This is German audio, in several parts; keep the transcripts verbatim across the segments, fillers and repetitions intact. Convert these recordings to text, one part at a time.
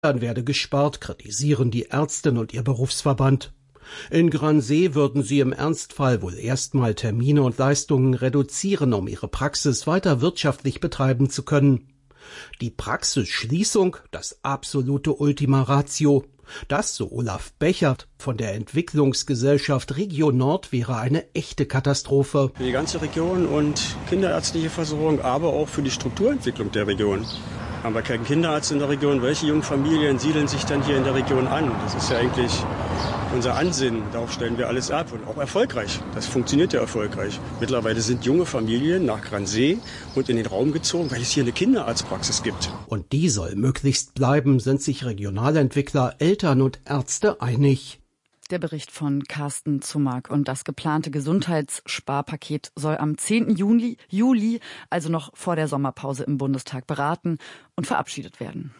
Dann werde gespart, kritisieren die Ärztin und ihr Berufsverband. In Gransee würden sie im Ernstfall wohl erstmal Termine und Leistungen reduzieren, um ihre Praxis weiter wirtschaftlich betreiben zu können. Die Praxisschließung, das absolute Ultima Ratio. Das, so Olaf Bechert von der Entwicklungsgesellschaft Region Nord, wäre eine echte Katastrophe. Für die ganze Region und kinderärztliche Versorgung, aber auch für die Strukturentwicklung der Region. Haben wir keinen Kinderarzt in der Region? Welche jungen Familien siedeln sich dann hier in der Region an? Das ist ja eigentlich unser Ansinnen. Darauf stellen wir alles ab und auch erfolgreich. Das funktioniert ja erfolgreich. Mittlerweile sind junge Familien nach Gransee und in den Raum gezogen, weil es hier eine Kinderarztpraxis gibt. Und die soll möglichst bleiben, sind sich Regionalentwickler, Eltern und Ärzte einig. Der Bericht von Carsten Zummark. Und das geplante Gesundheitssparpaket soll am zehnten Juli, Juli, also noch vor der Sommerpause im Bundestag beraten und verabschiedet werden.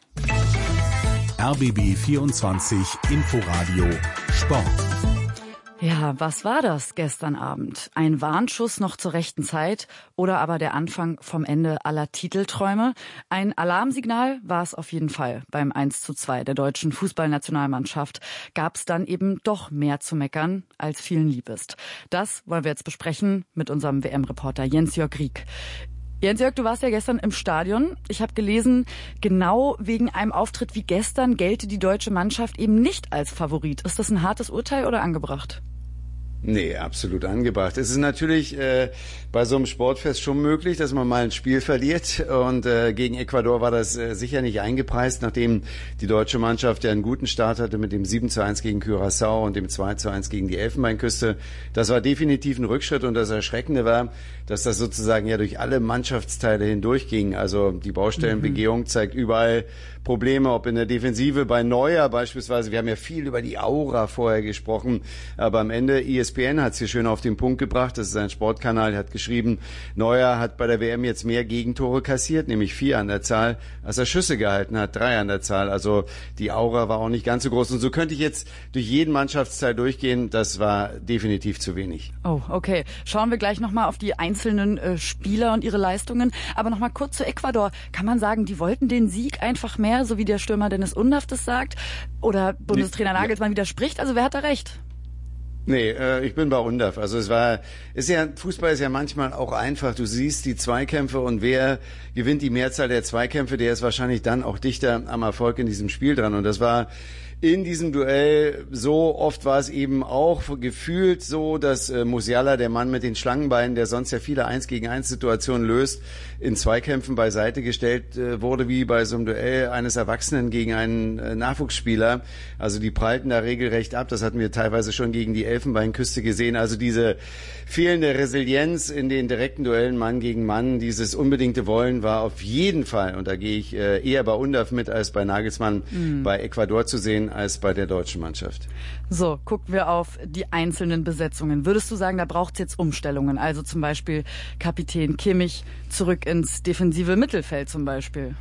R B B vierundzwanzig Inforadio Sport. Ja, was war das gestern Abend? Ein Warnschuss noch zur rechten Zeit oder aber der Anfang vom Ende aller Titelträume? Ein Alarmsignal war es auf jeden Fall. Beim eins zu zwei der deutschen Fußballnationalmannschaft gab es dann eben doch mehr zu meckern, als vielen lieb ist. Das wollen wir jetzt besprechen mit unserem W M-Reporter Jens-Jörg Rieck. Jens-Jörg, du warst ja gestern im Stadion. Ich habe gelesen, genau wegen einem Auftritt wie gestern gelte die deutsche Mannschaft eben nicht als Favorit. Ist das ein hartes Urteil oder angebracht? Nee, absolut angebracht. Es ist natürlich äh, bei so einem Sportfest schon möglich, dass man mal ein Spiel verliert. Und äh, gegen Ecuador war das äh, sicher nicht eingepreist, nachdem die deutsche Mannschaft ja einen guten Start hatte mit dem sieben zu eins gegen Curaçao und dem zwei zu eins gegen die Elfenbeinküste. Das war definitiv ein Rückschritt und das Erschreckende war, dass das sozusagen ja durch alle Mannschaftsteile hindurchging. Also die Baustellenbegehung mhm. zeigt überall Probleme, ob in der Defensive bei Neuer beispielsweise. Wir haben ja viel über die Aura vorher gesprochen, aber am Ende E S P N hat es hier schön auf den Punkt gebracht. Das ist ein Sportkanal, der hat geschrieben, Neuer hat bei der W M jetzt mehr Gegentore kassiert, nämlich vier an der Zahl, als er Schüsse gehalten hat, drei an der Zahl. Also die Aura war auch nicht ganz so groß. Und so könnte ich jetzt durch jeden Mannschaftsteil durchgehen. Das war definitiv zu wenig. Oh, okay. Schauen wir gleich nochmal auf die einzelnen äh, Spieler und ihre Leistungen. Aber nochmal kurz zu Ecuador. Kann man sagen, die wollten den Sieg einfach mehr, so wie der Stürmer Dennis Undaff das sagt? Oder Bundestrainer Nagelsmann widerspricht? Also wer hat da recht? Nee, äh, ich bin bei Undaff. Also es war, ist ja, Fußball ist ja manchmal auch einfach. Du siehst die Zweikämpfe und wer gewinnt die Mehrzahl der Zweikämpfe, der ist wahrscheinlich dann auch dichter am Erfolg in diesem Spiel dran. Und das war in diesem Duell so, oft war es eben auch gefühlt so, dass äh, Musiala, der Mann mit den Schlangenbeinen, der sonst ja viele eins gegen eins Situationen löst, in Zweikämpfen beiseite gestellt äh, wurde, wie bei so einem Duell eines Erwachsenen gegen einen äh, Nachwuchsspieler. Also die prallten da regelrecht ab. Das hatten wir teilweise schon gegen die Elfenbeinküste gesehen. Also diese fehlende Resilienz in den direkten Duellen Mann gegen Mann, dieses unbedingte Wollen war auf jeden Fall, und da gehe ich äh, eher bei Undaff mit als bei Nagelsmann, mhm. bei Ecuador zu sehen als bei der deutschen Mannschaft. So, gucken wir auf die einzelnen Besetzungen. Würdest du sagen, da braucht es jetzt Umstellungen? Also zum Beispiel Kapitän Kimmich zurück ins defensive Mittelfeld zum Beispiel.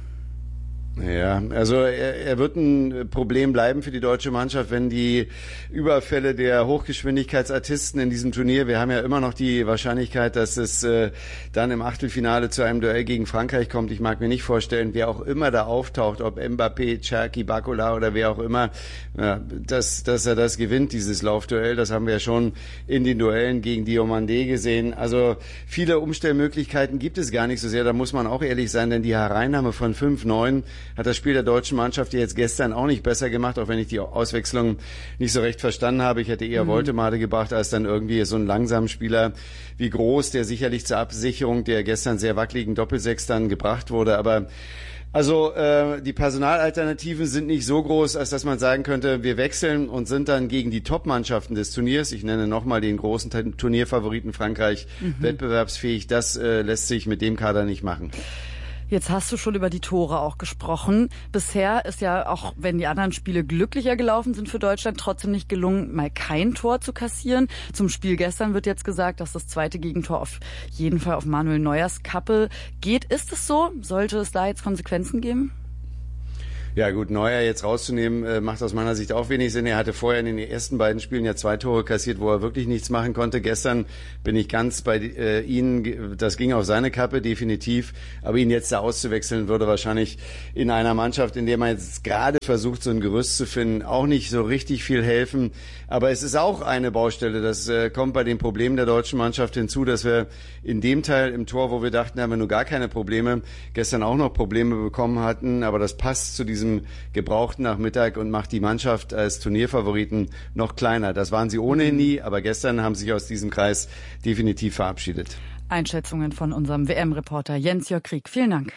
Ja, also er, er wird ein Problem bleiben für die deutsche Mannschaft, wenn die Überfälle der Hochgeschwindigkeitsartisten in diesem Turnier, wir haben ja immer noch die Wahrscheinlichkeit, dass es äh, dann im Achtelfinale zu einem Duell gegen Frankreich kommt. Ich mag mir nicht vorstellen, wer auch immer da auftaucht, ob Mbappé, Cherki, Bakola oder wer auch immer, ja, dass, dass er das gewinnt, dieses Laufduell. Das haben wir ja schon in den Duellen gegen Diomandé gesehen. Also viele Umstellmöglichkeiten gibt es gar nicht so sehr, da muss man auch ehrlich sein, denn die Hereinnahme von fünf neun hat das Spiel der deutschen Mannschaft jetzt gestern auch nicht besser gemacht, auch wenn ich die Auswechslung nicht so recht verstanden habe. Ich hätte eher mhm. Woltemade gebracht, als dann irgendwie so einen langsamen Spieler wie Groß, der sicherlich zur Absicherung der gestern sehr wackeligen Doppelsechs dann gebracht wurde. Aber also äh, die Personalalternativen sind nicht so groß, als dass man sagen könnte, wir wechseln und sind dann gegen die Top-Mannschaften des Turniers, ich nenne nochmal den großen Turnierfavoriten Frankreich, mhm. wettbewerbsfähig. Das äh, lässt sich mit dem Kader nicht machen. Jetzt hast du schon über die Tore auch gesprochen. Bisher ist ja, auch wenn die anderen Spiele glücklicher gelaufen sind für Deutschland, trotzdem nicht gelungen, mal kein Tor zu kassieren. Zum Spiel gestern wird jetzt gesagt, dass das zweite Gegentor auf jeden Fall auf Manuel Neuers Kappe geht. Ist es so? Sollte es da jetzt Konsequenzen geben? Ja gut, Neuer jetzt rauszunehmen, äh, macht aus meiner Sicht auch wenig Sinn. Er hatte vorher in den ersten beiden Spielen ja zwei Tore kassiert, wo er wirklich nichts machen konnte. Gestern bin ich ganz bei äh, Ihnen, das ging auf seine Kappe, definitiv. Aber ihn jetzt da auszuwechseln, würde wahrscheinlich in einer Mannschaft, in der man jetzt gerade versucht, so ein Gerüst zu finden, auch nicht so richtig viel helfen. Aber es ist auch eine Baustelle. Das äh, kommt bei den Problemen der deutschen Mannschaft hinzu, dass wir in dem Teil im Tor, wo wir dachten, haben wir nur gar keine Probleme, gestern auch noch Probleme bekommen hatten. Aber das passt zu diesem gebrauchten Nachmittag und macht die Mannschaft als Turnierfavoriten noch kleiner. Das waren sie ohnehin nie, aber gestern haben sie sich aus diesem Kreis definitiv verabschiedet. Einschätzungen von unserem W M-Reporter Jens-Jörg Krieg. Vielen Dank.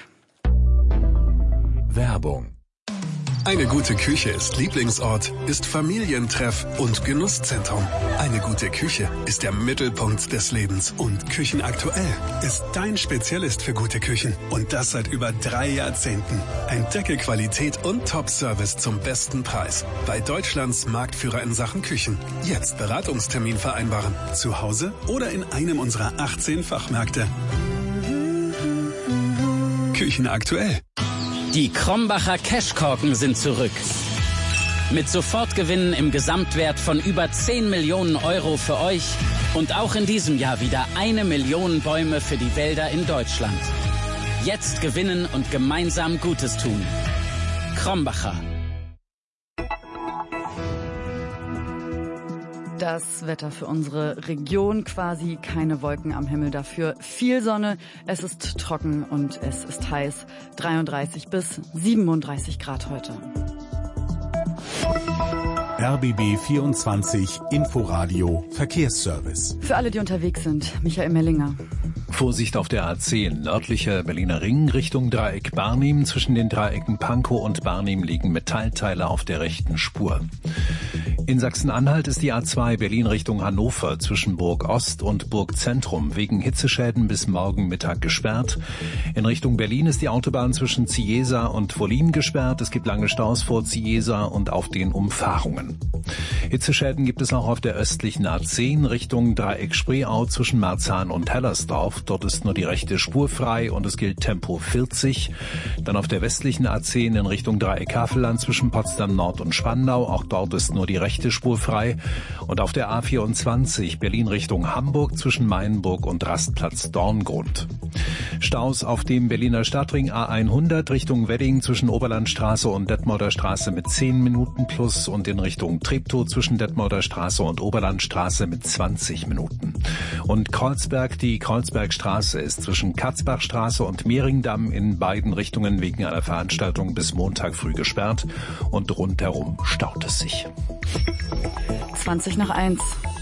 Werbung. Eine gute Küche ist Lieblingsort, ist Familientreff und Genusszentrum. Eine gute Küche ist der Mittelpunkt des Lebens und Küchenaktuell ist dein Spezialist für gute Küchen. Und das seit über drei Jahrzehnten. Entdecke Qualität und Top-Service zum besten Preis. Bei Deutschlands Marktführer in Sachen Küchen. Jetzt Beratungstermin vereinbaren. Zu Hause oder in einem unserer achtzehn Fachmärkte. Küchenaktuell. Die Krombacher Cashkorken sind zurück. Mit Sofortgewinnen im Gesamtwert von über zehn Millionen Euro für euch und auch in diesem Jahr wieder eine Million Bäume für die Wälder in Deutschland. Jetzt gewinnen und gemeinsam Gutes tun. Krombacher. Das Wetter für unsere Region, quasi keine Wolken am Himmel, dafür viel Sonne. Es ist trocken und es ist heiß. dreiunddreißig bis siebenunddreißig Grad heute. R B B vierundzwanzig Inforadio Verkehrsservice. Für alle, die unterwegs sind, Michael Mellinger. Vorsicht auf der A zehn, nördlicher Berliner Ring Richtung Dreieck Barnim. Zwischen den Dreiecken Pankow und Barnim liegen Metallteile auf der rechten Spur. In Sachsen-Anhalt ist die A zwei Berlin Richtung Hannover zwischen Burg Ost und Burg Zentrum wegen Hitzeschäden bis morgen Mittag gesperrt. In Richtung Berlin ist die Autobahn zwischen Cieza und Wollin gesperrt. Es gibt lange Staus vor Cieza und auf den Umfahrungen. Hitzeschäden gibt es auch auf der östlichen A zehn Richtung Dreieck Spreeau zwischen Marzahn und Hellersdorf. Dort ist nur die rechte Spur frei und es gilt Tempo vierzig. Dann auf der westlichen A zehn in Richtung Dreieck Havelland zwischen Potsdam Nord und Spandau. Auch dort ist nur die rechte Spur frei. Und auf der A vierundzwanzig Berlin Richtung Hamburg zwischen Mainburg und Rastplatz Dorngrund. Staus auf dem Berliner Stadtring A hundert Richtung Wedding zwischen Oberlandstraße und Detmolder Straße mit zehn Minuten plus und in Richtung Treptow zwischen Detmolder Straße und Oberlandstraße mit zwanzig Minuten. Und Kreuzberg, die Kreuzbergstraße ist zwischen Katzbachstraße und Mehringdamm in beiden Richtungen wegen einer Veranstaltung bis Montag früh gesperrt und rundherum staut es sich. zwanzig nach eins.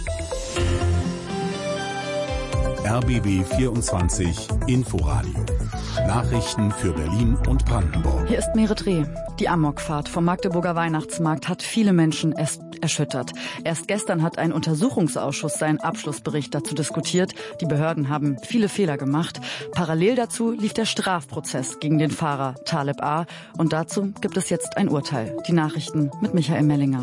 R B B vierundzwanzig Inforadio. Nachrichten für Berlin und Brandenburg. Hier ist Merit Reh. Die Amokfahrt vom Magdeburger Weihnachtsmarkt hat viele Menschen erschüttert. Erst gestern hat ein Untersuchungsausschuss seinen Abschlussbericht dazu diskutiert. Die Behörden haben viele Fehler gemacht. Parallel dazu lief der Strafprozess gegen den Fahrer Taleb A. Und dazu gibt es jetzt ein Urteil. Die Nachrichten mit Michael Mellinger.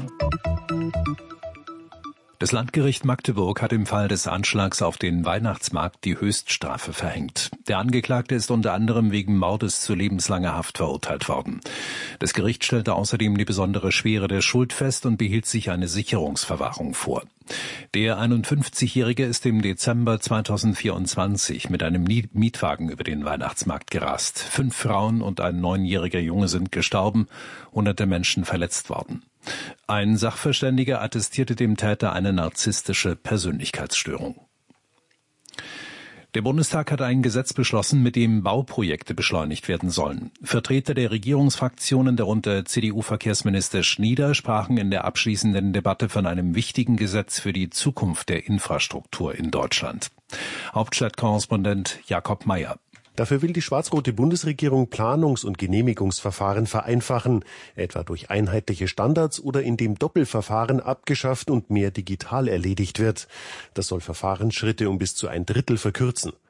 Das Landgericht Magdeburg hat im Fall des Anschlags auf den Weihnachtsmarkt die Höchststrafe verhängt. Der Angeklagte ist unter anderem wegen Mordes zu lebenslanger Haft verurteilt worden. Das Gericht stellte außerdem die besondere Schwere der Schuld fest und behielt sich eine Sicherungsverwahrung vor. Der einundfünfzigjährige ist im Dezember zweitausendvierundzwanzig mit einem Mietwagen über den Weihnachtsmarkt gerast. Fünf Frauen und ein neunjähriger Junge sind gestorben, hunderte Menschen verletzt worden. Ein Sachverständiger attestierte dem Täter eine narzisstische Persönlichkeitsstörung. Der Bundestag hat ein Gesetz beschlossen, mit dem Bauprojekte beschleunigt werden sollen. Vertreter der Regierungsfraktionen, darunter C D U-Verkehrsminister Schnieder, sprachen in der abschließenden Debatte von einem wichtigen Gesetz für die Zukunft der Infrastruktur in Deutschland. Hauptstadtkorrespondent Jakob Mayer. Dafür will die schwarz-rote Bundesregierung Planungs- und Genehmigungsverfahren vereinfachen, etwa durch einheitliche Standards oder indem Doppelverfahren abgeschafft und mehr digital erledigt wird. Das soll Verfahrensschritte um bis zu ein Drittel verkürzen.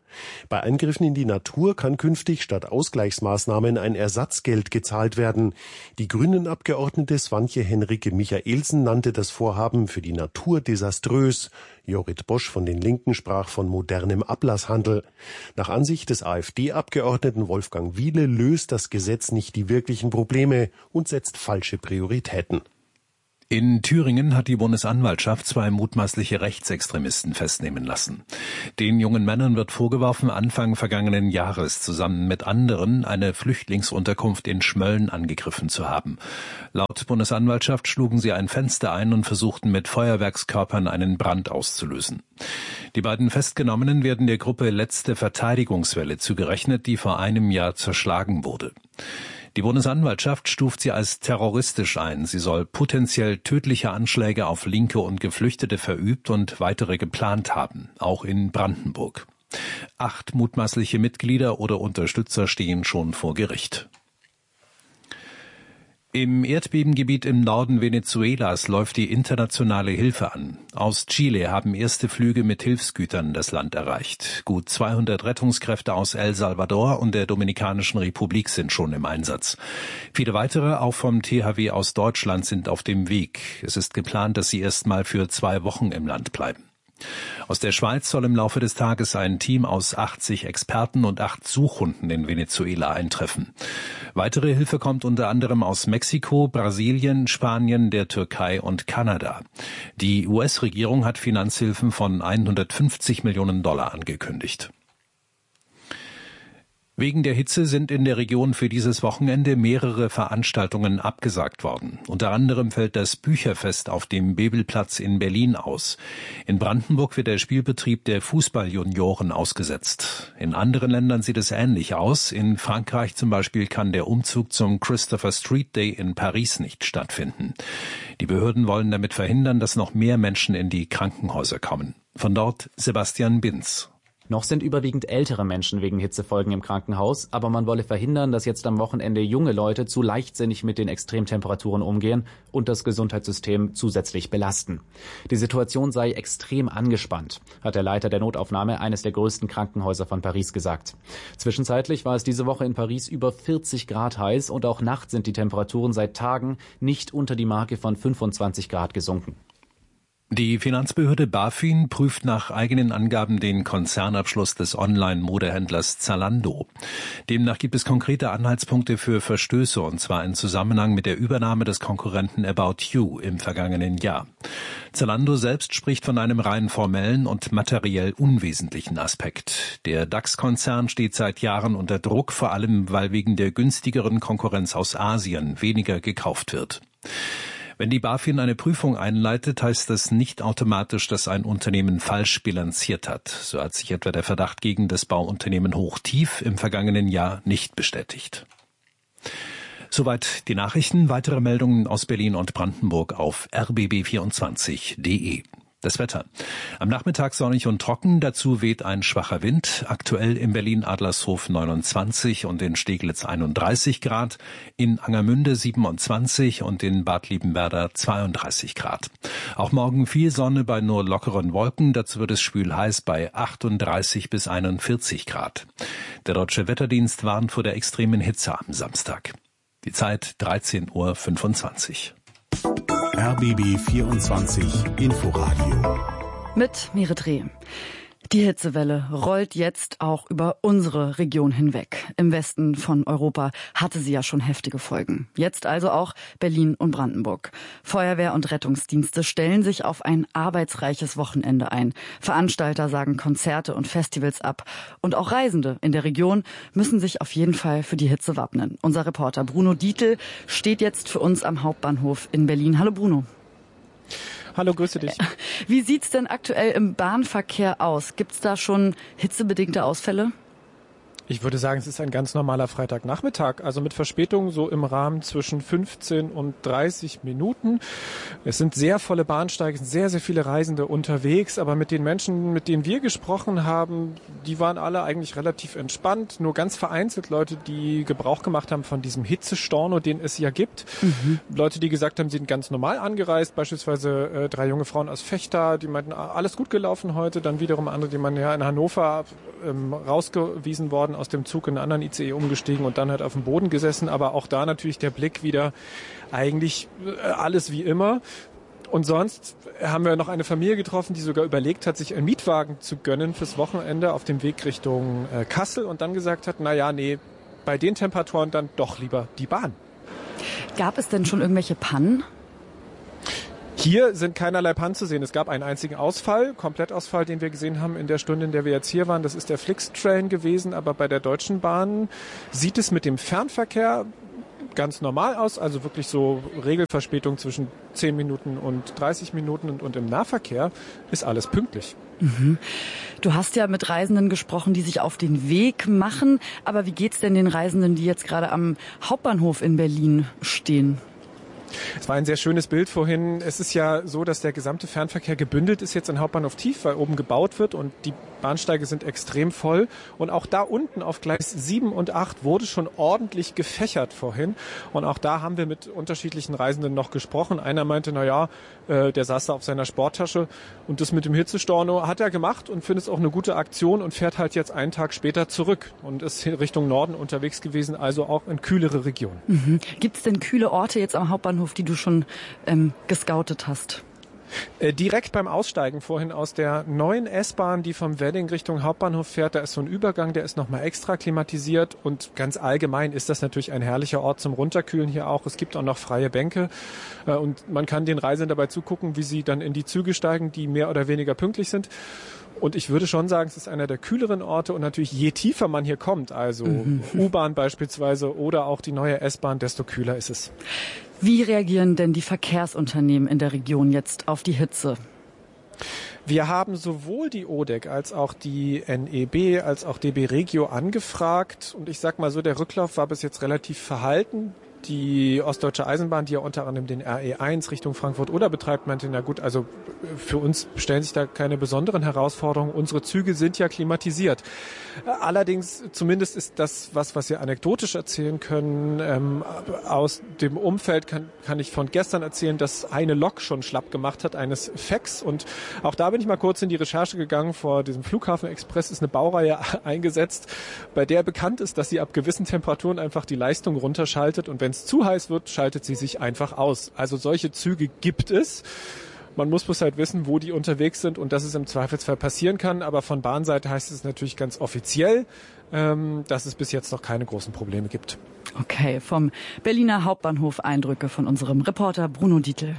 Bei Eingriffen in die Natur kann künftig statt Ausgleichsmaßnahmen ein Ersatzgeld gezahlt werden. Die Grünen-Abgeordnete Swantje Henrike Michaelsen nannte das Vorhaben für die Natur desaströs. Jorrit Bosch von den Linken sprach von modernem Ablasshandel. Nach Ansicht des AfD-Abgeordneten Wolfgang Wiele löst das Gesetz nicht die wirklichen Probleme und setzt falsche Prioritäten. In Thüringen hat die Bundesanwaltschaft zwei mutmaßliche Rechtsextremisten festnehmen lassen. Den jungen Männern wird vorgeworfen, Anfang vergangenen Jahres zusammen mit anderen eine Flüchtlingsunterkunft in Schmölln angegriffen zu haben. Laut Bundesanwaltschaft schlugen sie ein Fenster ein und versuchten mit Feuerwerkskörpern einen Brand auszulösen. Die beiden Festgenommenen werden der Gruppe Letzte Verteidigungswelle zugerechnet, die vor einem Jahr zerschlagen wurde. Die Bundesanwaltschaft stuft sie als terroristisch ein. Sie soll potenziell tödliche Anschläge auf Linke und Geflüchtete verübt und weitere geplant haben, auch in Brandenburg. Acht mutmaßliche Mitglieder oder Unterstützer stehen schon vor Gericht. Im Erdbebengebiet im Norden Venezuelas läuft die internationale Hilfe an. Aus Chile haben erste Flüge mit Hilfsgütern das Land erreicht. Gut zweihundert Rettungskräfte aus El Salvador und der Dominikanischen Republik sind schon im Einsatz. Viele weitere, auch vom T H W aus Deutschland, sind auf dem Weg. Es ist geplant, dass sie erst mal für zwei Wochen im Land bleiben. Aus der Schweiz soll im Laufe des Tages ein Team aus achtzig Experten und acht Suchhunden in Venezuela eintreffen. Weitere Hilfe kommt unter anderem aus Mexiko, Brasilien, Spanien, der Türkei und Kanada. Die U S-Regierung hat Finanzhilfen von hundertfünfzig Millionen Dollar angekündigt. Wegen der Hitze sind in der Region für dieses Wochenende mehrere Veranstaltungen abgesagt worden. Unter anderem fällt das Bücherfest auf dem Bebelplatz in Berlin aus. In Brandenburg wird der Spielbetrieb der Fußballjunioren ausgesetzt. In anderen Ländern sieht es ähnlich aus. In Frankreich zum Beispiel kann der Umzug zum Christopher Street Day in Paris nicht stattfinden. Die Behörden wollen damit verhindern, dass noch mehr Menschen in die Krankenhäuser kommen. Von dort Sebastian Binz. Noch sind überwiegend ältere Menschen wegen Hitzefolgen im Krankenhaus, aber man wolle verhindern, dass jetzt am Wochenende junge Leute zu leichtsinnig mit den Extremtemperaturen umgehen und das Gesundheitssystem zusätzlich belasten. Die Situation sei extrem angespannt, hat der Leiter der Notaufnahme eines der größten Krankenhäuser von Paris gesagt. Zwischenzeitlich war es diese Woche in Paris über vierzig Grad heiß und auch nachts sind die Temperaturen seit Tagen nicht unter die Marke von fünfundzwanzig Grad gesunken. Die Finanzbehörde BaFin prüft nach eigenen Angaben den Konzernabschluss des Online-Modehändlers Zalando. Demnach gibt es konkrete Anhaltspunkte für Verstöße, und zwar in Zusammenhang mit der Übernahme des Konkurrenten About You im vergangenen Jahr. Zalando selbst spricht von einem rein formellen und materiell unwesentlichen Aspekt. Der DAX-Konzern steht seit Jahren unter Druck, vor allem weil wegen der günstigeren Konkurrenz aus Asien weniger gekauft wird. Wenn die BaFin eine Prüfung einleitet, heißt das nicht automatisch, dass ein Unternehmen falsch bilanziert hat. So hat sich etwa der Verdacht gegen das Bauunternehmen Hochtief im vergangenen Jahr nicht bestätigt. Soweit die Nachrichten. Weitere Meldungen aus Berlin und Brandenburg auf r b b vierundzwanzig punkt d e. Das Wetter. Am Nachmittag sonnig und trocken, dazu weht ein schwacher Wind. Aktuell in Berlin-Adlershof neunundzwanzig und in Steglitz einunddreißig Grad, in Angermünde siebenundzwanzig und in Bad Liebenwerda zweiunddreißig Grad. Auch morgen viel Sonne bei nur lockeren Wolken, dazu wird es schwül heiß bei achtunddreißig bis einundvierzig Grad. Der Deutsche Wetterdienst warnt vor der extremen Hitze am Samstag. Die Zeit dreizehn Uhr fünfundzwanzig. R B B vierundzwanzig Inforadio mit Mire Dreh. Die Hitzewelle rollt jetzt auch über unsere Region hinweg. Im Westen von Europa hatte sie ja schon heftige Folgen. Jetzt also auch Berlin und Brandenburg. Feuerwehr und Rettungsdienste stellen sich auf ein arbeitsreiches Wochenende ein. Veranstalter sagen Konzerte und Festivals ab. Und auch Reisende in der Region müssen sich auf jeden Fall für die Hitze wappnen. Unser Reporter Bruno Dietl steht jetzt für uns am Hauptbahnhof in Berlin. Hallo Bruno. Hallo, grüße dich. Wie sieht's denn aktuell im Bahnverkehr aus? Gibt's da schon hitzebedingte Ausfälle? Ich würde sagen, es ist ein ganz normaler Freitagnachmittag, also mit Verspätung so im Rahmen zwischen fünfzehn und dreißig Minuten. Es sind sehr volle Bahnsteige, es sind sehr, sehr viele Reisende unterwegs, aber mit den Menschen, mit denen wir gesprochen haben, die waren alle eigentlich relativ entspannt. Nur ganz vereinzelt Leute, die Gebrauch gemacht haben von diesem Hitzestorno, den es ja gibt. Mhm. Leute, die gesagt haben, sie sind ganz normal angereist, beispielsweise äh, drei junge Frauen aus Vechta, die meinten, alles gut gelaufen heute. Dann wiederum andere, die man ja in Hannover ähm, rausgewiesen worden, aus dem Zug in einen anderen I C E umgestiegen und dann halt auf dem Boden gesessen. Aber auch da natürlich der Blick wieder eigentlich alles wie immer. Und sonst haben wir noch eine Familie getroffen, die sogar überlegt hat, sich einen Mietwagen zu gönnen fürs Wochenende auf dem Weg Richtung äh, Kassel und dann gesagt hat, na ja, nee, bei den Temperaturen dann doch lieber die Bahn. Gab es denn schon irgendwelche Pannen? Hier sind keinerlei Pannen zu sehen. Es gab einen einzigen Ausfall, Komplettausfall, den wir gesehen haben in der Stunde, in der wir jetzt hier waren. Das ist der Flixtrain gewesen, aber bei der Deutschen Bahn sieht es mit dem Fernverkehr ganz normal aus, also wirklich so Regelverspätung zwischen zehn Minuten und dreißig Minuten und, und im Nahverkehr ist alles pünktlich. Mhm. Du hast ja mit Reisenden gesprochen, die sich auf den Weg machen, aber wie geht's denn den Reisenden, die jetzt gerade am Hauptbahnhof in Berlin stehen? Es war ein sehr schönes Bild vorhin. Es ist ja so, dass der gesamte Fernverkehr gebündelt ist jetzt in Hauptbahnhof Tief, weil oben gebaut wird und die Bahnsteige sind extrem voll. Und auch da unten auf Gleis sieben und acht wurde schon ordentlich gefächert vorhin. Und auch da haben wir mit unterschiedlichen Reisenden noch gesprochen. Einer meinte, na ja, äh, der saß da auf seiner Sporttasche und das mit dem Hitzestorno hat er gemacht und findet es auch eine gute Aktion und fährt halt jetzt einen Tag später zurück und ist Richtung Norden unterwegs gewesen, also auch in kühlere Regionen. Mhm. Gibt es denn kühle Orte jetzt am Hauptbahnhof, die du schon ähm, gescoutet hast? Äh, direkt beim Aussteigen vorhin aus der neuen S-Bahn, die vom Wedding Richtung Hauptbahnhof fährt, da ist so ein Übergang, der ist nochmal extra klimatisiert und ganz allgemein ist das natürlich ein herrlicher Ort zum Runterkühlen hier auch. Es gibt auch noch freie Bänke äh, und man kann den Reisenden dabei zugucken, wie sie dann in die Züge steigen, die mehr oder weniger pünktlich sind. Und ich würde schon sagen, es ist einer der kühleren Orte und natürlich je tiefer man hier kommt, also mhm. U-Bahn beispielsweise oder auch die neue S-Bahn, desto kühler ist es. Wie reagieren denn die Verkehrsunternehmen in der Region jetzt auf die Hitze? Wir haben sowohl die O D E C als auch die N E B als auch D B Regio angefragt und ich sag mal so, der Rücklauf war bis jetzt relativ verhalten. Die Ostdeutsche Eisenbahn, die ja unter anderem den R E eins Richtung Frankfurt-Oder betreibt, meinte, na gut, also für uns stellen sich da keine besonderen Herausforderungen. Unsere Züge sind ja klimatisiert. Allerdings, zumindest ist das was, was wir anekdotisch erzählen können. Ähm, aus dem Umfeld kann, kann ich von gestern erzählen, dass eine Lok schon schlapp gemacht hat, eines F E X. Und auch da bin ich mal kurz in die Recherche gegangen. Vor diesem Flughafen-Express ist eine Baureihe eingesetzt, bei der bekannt ist, dass sie ab gewissen Temperaturen einfach die Leistung runterschaltet und wenn es zu heiß wird, schaltet sie sich einfach aus. Also solche Züge gibt es. Man muss bloß halt wissen, wo die unterwegs sind und dass es im Zweifelsfall passieren kann. Aber von Bahnseite heißt es natürlich ganz offiziell, ähm, dass es bis jetzt noch keine großen Probleme gibt. Okay, vom Berliner Hauptbahnhof Eindrücke von unserem Reporter Bruno Dietl.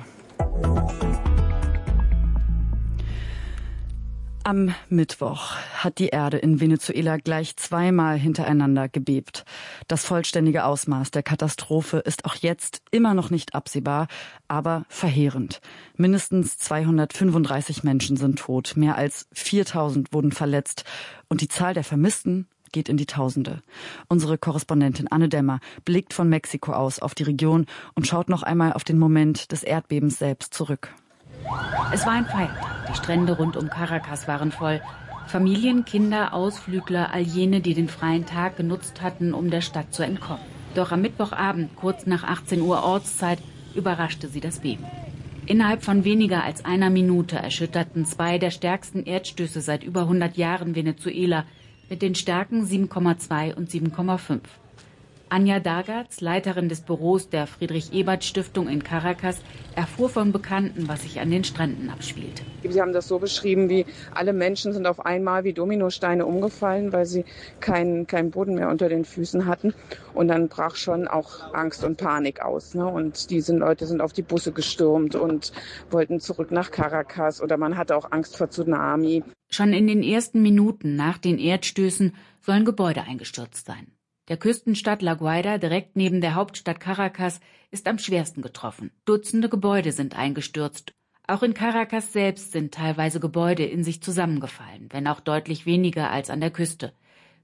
Am Mittwoch hat die Erde in Venezuela gleich zweimal hintereinander gebebt. Das vollständige Ausmaß der Katastrophe ist auch jetzt immer noch nicht absehbar, aber verheerend. Mindestens zweihundertfünfunddreißig Menschen sind tot, mehr als viertausend wurden verletzt und die Zahl der Vermissten geht in die Tausende. Unsere Korrespondentin Anne Dämmer blickt von Mexiko aus auf die Region und schaut noch einmal auf den Moment des Erdbebens selbst zurück. Es war ein Feiertag. Die Strände rund um Caracas waren voll. Familien, Kinder, Ausflügler, all jene, die den freien Tag genutzt hatten, um der Stadt zu entkommen. Doch am Mittwochabend, kurz nach achtzehn Uhr Ortszeit, überraschte sie das Beben. Innerhalb von weniger als einer Minute erschütterten zwei der stärksten Erdstöße seit über hundert Jahren Venezuela mit den Stärken sieben Komma zwei und sieben Komma fünf. Anja Dagatz, Leiterin des Büros der Friedrich-Ebert-Stiftung in Caracas, erfuhr von Bekannten, was sich an den Stränden abspielt. Sie haben das so beschrieben, wie alle Menschen sind auf einmal wie Dominosteine umgefallen, weil sie keinen keinen Boden mehr unter den Füßen hatten. Und dann brach schon auch Angst und Panik aus. Ne? Und diese Leute sind auf die Busse gestürmt und wollten zurück nach Caracas. Oder man hatte auch Angst vor Tsunami. Schon in den ersten Minuten nach den Erdstößen sollen Gebäude eingestürzt sein. Der Küstenstadt La Guaira, direkt neben der Hauptstadt Caracas, ist am schwersten getroffen. Dutzende Gebäude sind eingestürzt. Auch in Caracas selbst sind teilweise Gebäude in sich zusammengefallen, wenn auch deutlich weniger als an der Küste.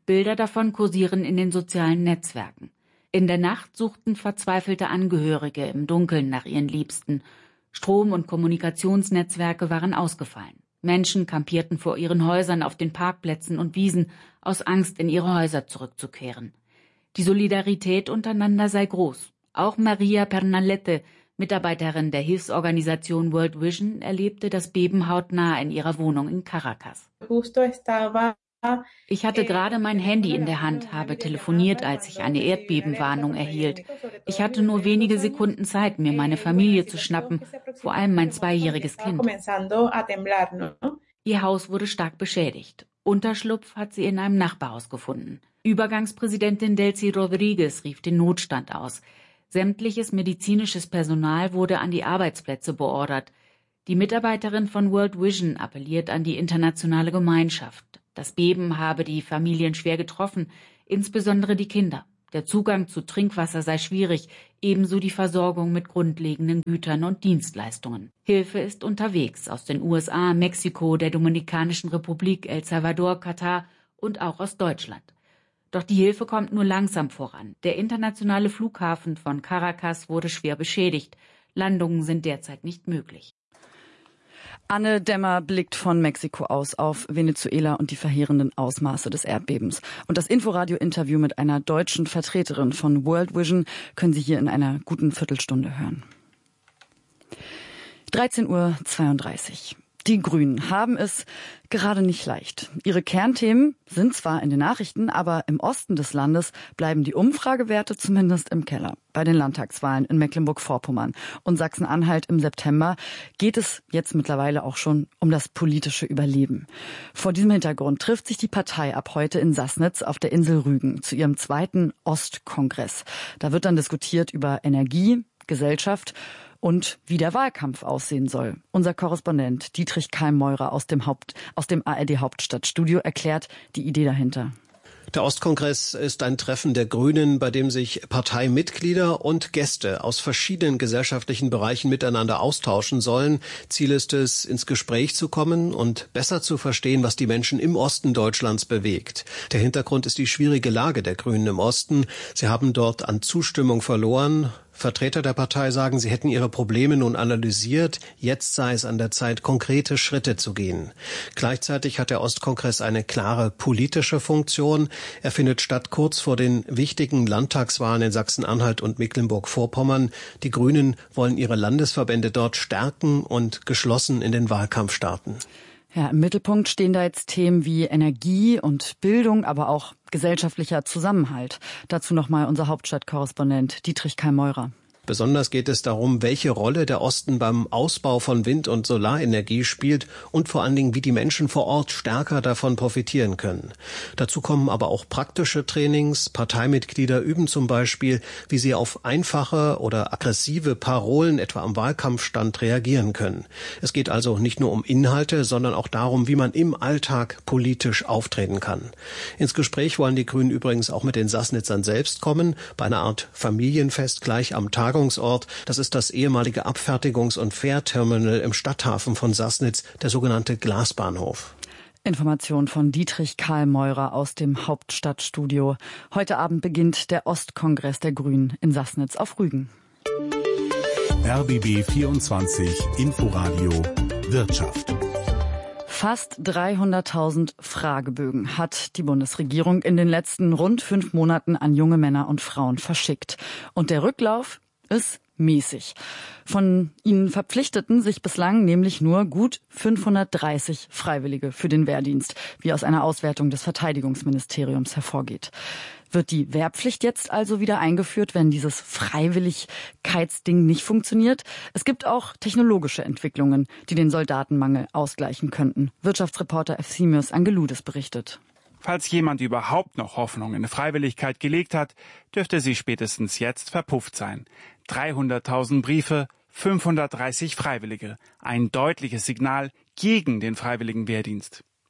Bilder davon kursieren in den sozialen Netzwerken. In der Nacht suchten verzweifelte Angehörige im Dunkeln nach ihren Liebsten. Strom- und Kommunikationsnetzwerke waren ausgefallen. Menschen kampierten vor ihren Häusern auf den Parkplätzen und Wiesen, aus Angst, in ihre Häuser zurückzukehren. Die Solidarität untereinander sei groß. Auch Maria Pernalete, Mitarbeiterin der Hilfsorganisation World Vision, erlebte das Beben hautnah in ihrer Wohnung in Caracas. Ich hatte gerade mein Handy in der Hand, habe telefoniert, als ich eine Erdbebenwarnung erhielt. Ich hatte nur wenige Sekunden Zeit, mir meine Familie zu schnappen, vor allem mein zweijähriges Kind. Ihr Haus wurde stark beschädigt. Unterschlupf hat sie in einem Nachbarhaus gefunden. Übergangspräsidentin Delcy Rodriguez rief den Notstand aus. Sämtliches medizinisches Personal wurde an die Arbeitsplätze beordert. Die Mitarbeiterin von World Vision appelliert an die internationale Gemeinschaft. Das Beben habe die Familien schwer getroffen, insbesondere die Kinder. Der Zugang zu Trinkwasser sei schwierig, ebenso die Versorgung mit grundlegenden Gütern und Dienstleistungen. Hilfe ist unterwegs aus den U S A, Mexiko, der Dominikanischen Republik, El Salvador, Katar und auch aus Deutschland. Doch die Hilfe kommt nur langsam voran. Der internationale Flughafen von Caracas wurde schwer beschädigt. Landungen sind derzeit nicht möglich. Anne Dämmer blickt von Mexiko aus auf Venezuela und die verheerenden Ausmaße des Erdbebens. Und das Inforadio-Interview mit einer deutschen Vertreterin von World Vision können Sie hier in einer guten Viertelstunde hören. dreizehn Uhr zweiunddreißig. Die Grünen haben es gerade nicht leicht. Ihre Kernthemen sind zwar in den Nachrichten, aber im Osten des Landes bleiben die Umfragewerte zumindest im Keller. Bei den Landtagswahlen in Mecklenburg-Vorpommern und Sachsen-Anhalt im September geht es jetzt mittlerweile auch schon um das politische Überleben. Vor diesem Hintergrund trifft sich die Partei ab heute in Sassnitz auf der Insel Rügen zu ihrem zweiten Ostkongress. Da wird dann diskutiert über Energie, Gesellschaft und wie der Wahlkampf aussehen soll. Unser Korrespondent Dietrich Keim-Meurer aus dem Haupt, aus dem A R D Hauptstadtstudio erklärt die Idee dahinter. Der Ostkongress ist ein Treffen der Grünen, bei dem sich Parteimitglieder und Gäste aus verschiedenen gesellschaftlichen Bereichen miteinander austauschen sollen. Ziel ist es, ins Gespräch zu kommen und besser zu verstehen, was die Menschen im Osten Deutschlands bewegt. Der Hintergrund ist die schwierige Lage der Grünen im Osten. Sie haben dort an Zustimmung verloren. Vertreter der Partei sagen, sie hätten ihre Probleme nun analysiert. Jetzt sei es an der Zeit, konkrete Schritte zu gehen. Gleichzeitig hat der Ostkongress eine klare politische Funktion. Er findet statt kurz vor den wichtigen Landtagswahlen in Sachsen-Anhalt und Mecklenburg-Vorpommern. Die Grünen wollen ihre Landesverbände dort stärken und geschlossen in den Wahlkampf starten. Ja, im Mittelpunkt stehen da jetzt Themen wie Energie und Bildung, aber auch gesellschaftlicher Zusammenhalt. Dazu nochmal unser Hauptstadtkorrespondent Dietrich Keim-Meurer. Besonders geht es darum, welche Rolle der Osten beim Ausbau von Wind- und Solarenergie spielt und vor allen Dingen, wie die Menschen vor Ort stärker davon profitieren können. Dazu kommen aber auch praktische Trainings. Parteimitglieder üben zum Beispiel, wie sie auf einfache oder aggressive Parolen etwa am Wahlkampfstand reagieren können. Es geht also nicht nur um Inhalte, sondern auch darum, wie man im Alltag politisch auftreten kann. Ins Gespräch wollen die Grünen übrigens auch mit den Sassnitzern selbst kommen, bei einer Art Familienfest gleich am Tag. Das ist das ehemalige Abfertigungs- und Fährterminal im Stadthafen von Sassnitz, der sogenannte Glasbahnhof. Information von Dietrich Keim-Meurer aus dem Hauptstadtstudio. Heute Abend beginnt der Ostkongress der Grünen in Sassnitz auf Rügen. R B B vierundzwanzig Inforadio Wirtschaft. Fast dreihunderttausend Fragebögen hat die Bundesregierung in den letzten rund fünf Monaten an junge Männer und Frauen verschickt. Und der Rücklauf ist mäßig. Von ihnen verpflichteten sich bislang nämlich nur gut fünfhundertdreißig Freiwillige für den Wehrdienst, wie aus einer Auswertung des Verteidigungsministeriums hervorgeht. Wird die Wehrpflicht jetzt also wieder eingeführt, wenn dieses Freiwilligkeitsding nicht funktioniert? Es gibt auch technologische Entwicklungen, die den Soldatenmangel ausgleichen könnten. Wirtschaftsreporter Efthymios Angeloudis berichtet. Falls jemand überhaupt noch Hoffnung in Freiwilligkeit gelegt hat, dürfte sie spätestens jetzt verpufft sein. dreihunderttausend Briefe, fünfhundertdreißig Freiwillige. Ein deutliches Signal gegen den freiwilligen Wehrdienst.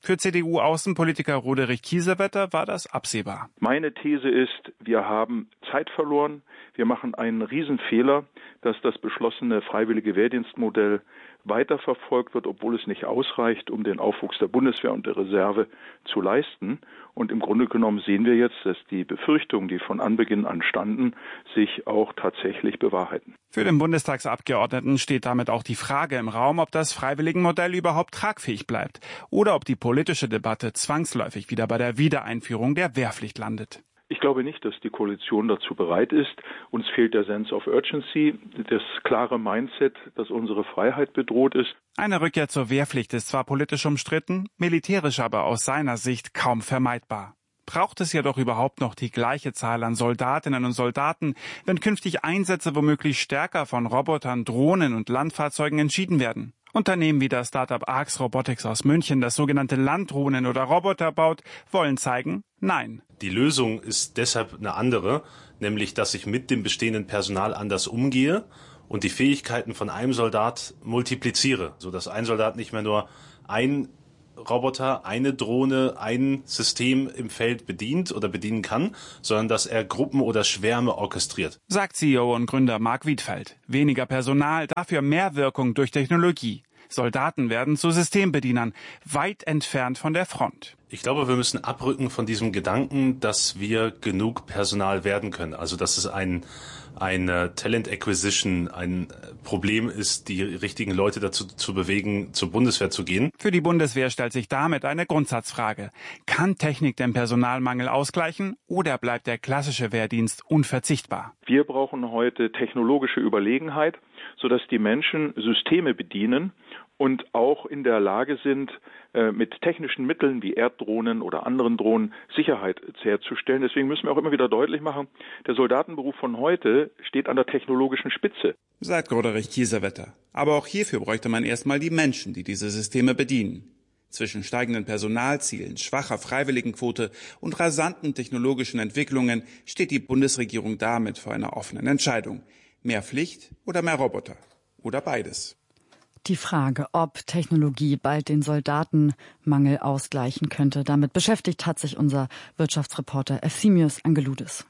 Für C D U-Außenpolitiker Roderich Kiesewetter war das absehbar. Meine These ist, wir haben Zeit verloren. Wir machen einen Riesenfehler, dass das beschlossene freiwillige Wehrdienstmodell weiterverfolgt wird, obwohl es nicht ausreicht, um den Aufwuchs der Bundeswehr und der Reserve zu leisten. Und im Grunde genommen sehen wir jetzt, dass die Befürchtungen, die von Anbeginn an standen, sich auch tatsächlich bewahrheiten. Für den Bundestagsabgeordneten steht damit auch die Frage im Raum, ob das Freiwilligenmodell überhaupt tragfähig bleibt oder ob die politische Debatte zwangsläufig wieder bei der Wiedereinführung der Wehrpflicht landet. Ich glaube nicht, dass die Koalition dazu bereit ist. Uns fehlt der Sense of Urgency, das klare Mindset, dass unsere Freiheit bedroht ist. Eine Rückkehr zur Wehrpflicht ist zwar politisch umstritten, militärisch aber aus seiner Sicht kaum vermeidbar. Braucht es jedoch überhaupt noch die gleiche Zahl an Soldatinnen und Soldaten, wenn künftig Einsätze womöglich stärker von Robotern, Drohnen und Landfahrzeugen entschieden werden? Unternehmen wie das Startup Arx Robotics aus München, das sogenannte Landdrohnen oder Roboter baut, wollen zeigen, nein. Die Lösung ist deshalb eine andere, nämlich dass ich mit dem bestehenden Personal anders umgehe und die Fähigkeiten von einem Soldat multipliziere, sodass ein Soldat nicht mehr nur ein Roboter, eine Drohne, ein System im Feld bedient oder bedienen kann, sondern dass er Gruppen oder Schwärme orchestriert. Sagt C E O und Gründer Marc Wiedfeld. Weniger Personal, dafür mehr Wirkung durch Technologie. Soldaten werden zu Systembedienern, weit entfernt von der Front. Ich glaube, wir müssen abrücken von diesem Gedanken, dass wir genug Personal werden können. Also dass es ein eine Talent Acquisition ein Problem ist, die richtigen Leute dazu zu bewegen, zur Bundeswehr zu gehen. Für die Bundeswehr stellt sich damit eine Grundsatzfrage. Kann Technik den Personalmangel ausgleichen oder bleibt der klassische Wehrdienst unverzichtbar? Wir brauchen heute technologische Überlegenheit, sodass die Menschen Systeme bedienen und auch in der Lage sind, mit technischen Mitteln wie Erddrohnen oder anderen Drohnen Sicherheit herzustellen. Deswegen müssen wir auch immer wieder deutlich machen, der Soldatenberuf von heute steht an der technologischen Spitze. Sagt Roderich Kiesewetter. Aber auch hierfür bräuchte man erstmal die Menschen, die diese Systeme bedienen. Zwischen steigenden Personalzielen, schwacher Freiwilligenquote und rasanten technologischen Entwicklungen steht die Bundesregierung damit vor einer offenen Entscheidung. Mehr Pflicht oder mehr Roboter? Oder beides? Die Frage, ob Technologie bald den Soldatenmangel ausgleichen könnte. Damit beschäftigt hat sich unser Wirtschaftsreporter Ephemios Angeloudis.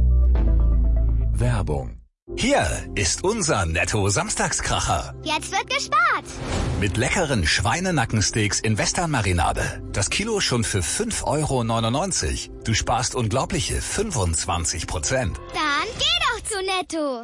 Werbung. Hier ist unser Netto-Samstagskracher. Jetzt wird gespart. Mit leckeren Schweinenackensteaks in Western-Marinade. Das Kilo schon für fünf Euro neunundneunzig. Du sparst unglaubliche fünfundzwanzig Prozent. Dann geh doch zu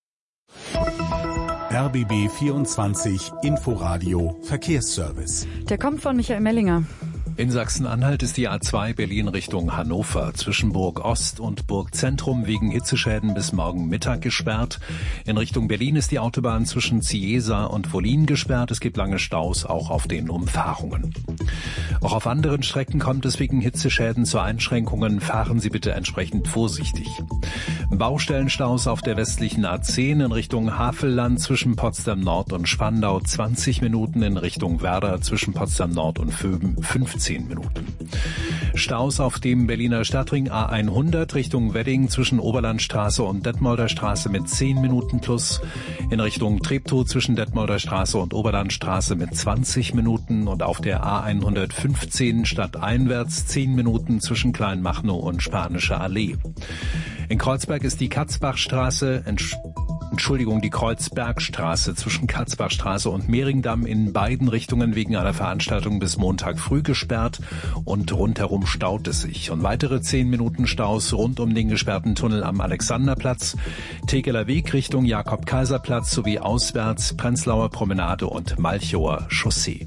Netto. R B B vierundzwanzig Inforadio Verkehrsservice. Der kommt von Michael Mellinger. In Sachsen-Anhalt ist die A zwei Berlin Richtung Hannover zwischen Burg Ost und Burg Zentrum wegen Hitzeschäden bis morgen Mittag gesperrt. In Richtung Berlin ist die Autobahn zwischen Ciesa und Wollin gesperrt. Es gibt lange Staus, auch auf den Umfahrungen. Auch auf anderen Strecken kommt es wegen Hitzeschäden zu Einschränkungen. Fahren Sie bitte entsprechend vorsichtig. Baustellenstaus auf der westlichen A zehn in Richtung Havelland zwischen Potsdam Nord und Spandau zwanzig Minuten, in Richtung Werder zwischen Potsdam Nord und Vöben fünfzehn Minuten. Staus auf dem Berliner Stadtring A hundert Richtung Wedding zwischen Oberlandstraße und Detmolder Straße mit zehn Minuten plus, in Richtung Treptow zwischen Detmolder Straße und Oberlandstraße mit zwanzig Minuten und auf der A hundertfünfzehn stadteinwärts zehn Minuten zwischen Kleinmachnow und Spanische Allee. In Kreuzberg ist die Katzbachstraße, Entschuldigung, die Kreuzbergstraße zwischen Katzbachstraße und Mehringdamm in beiden Richtungen wegen einer Veranstaltung bis Montag früh gesperrt und rundherum staut es sich. Und weitere zehn Minuten Staus rund um den gesperrten Tunnel am Alexanderplatz, Tegeler Weg Richtung Jakob-Kaiser-Platz sowie auswärts Prenzlauer Promenade und Malchower Chaussee.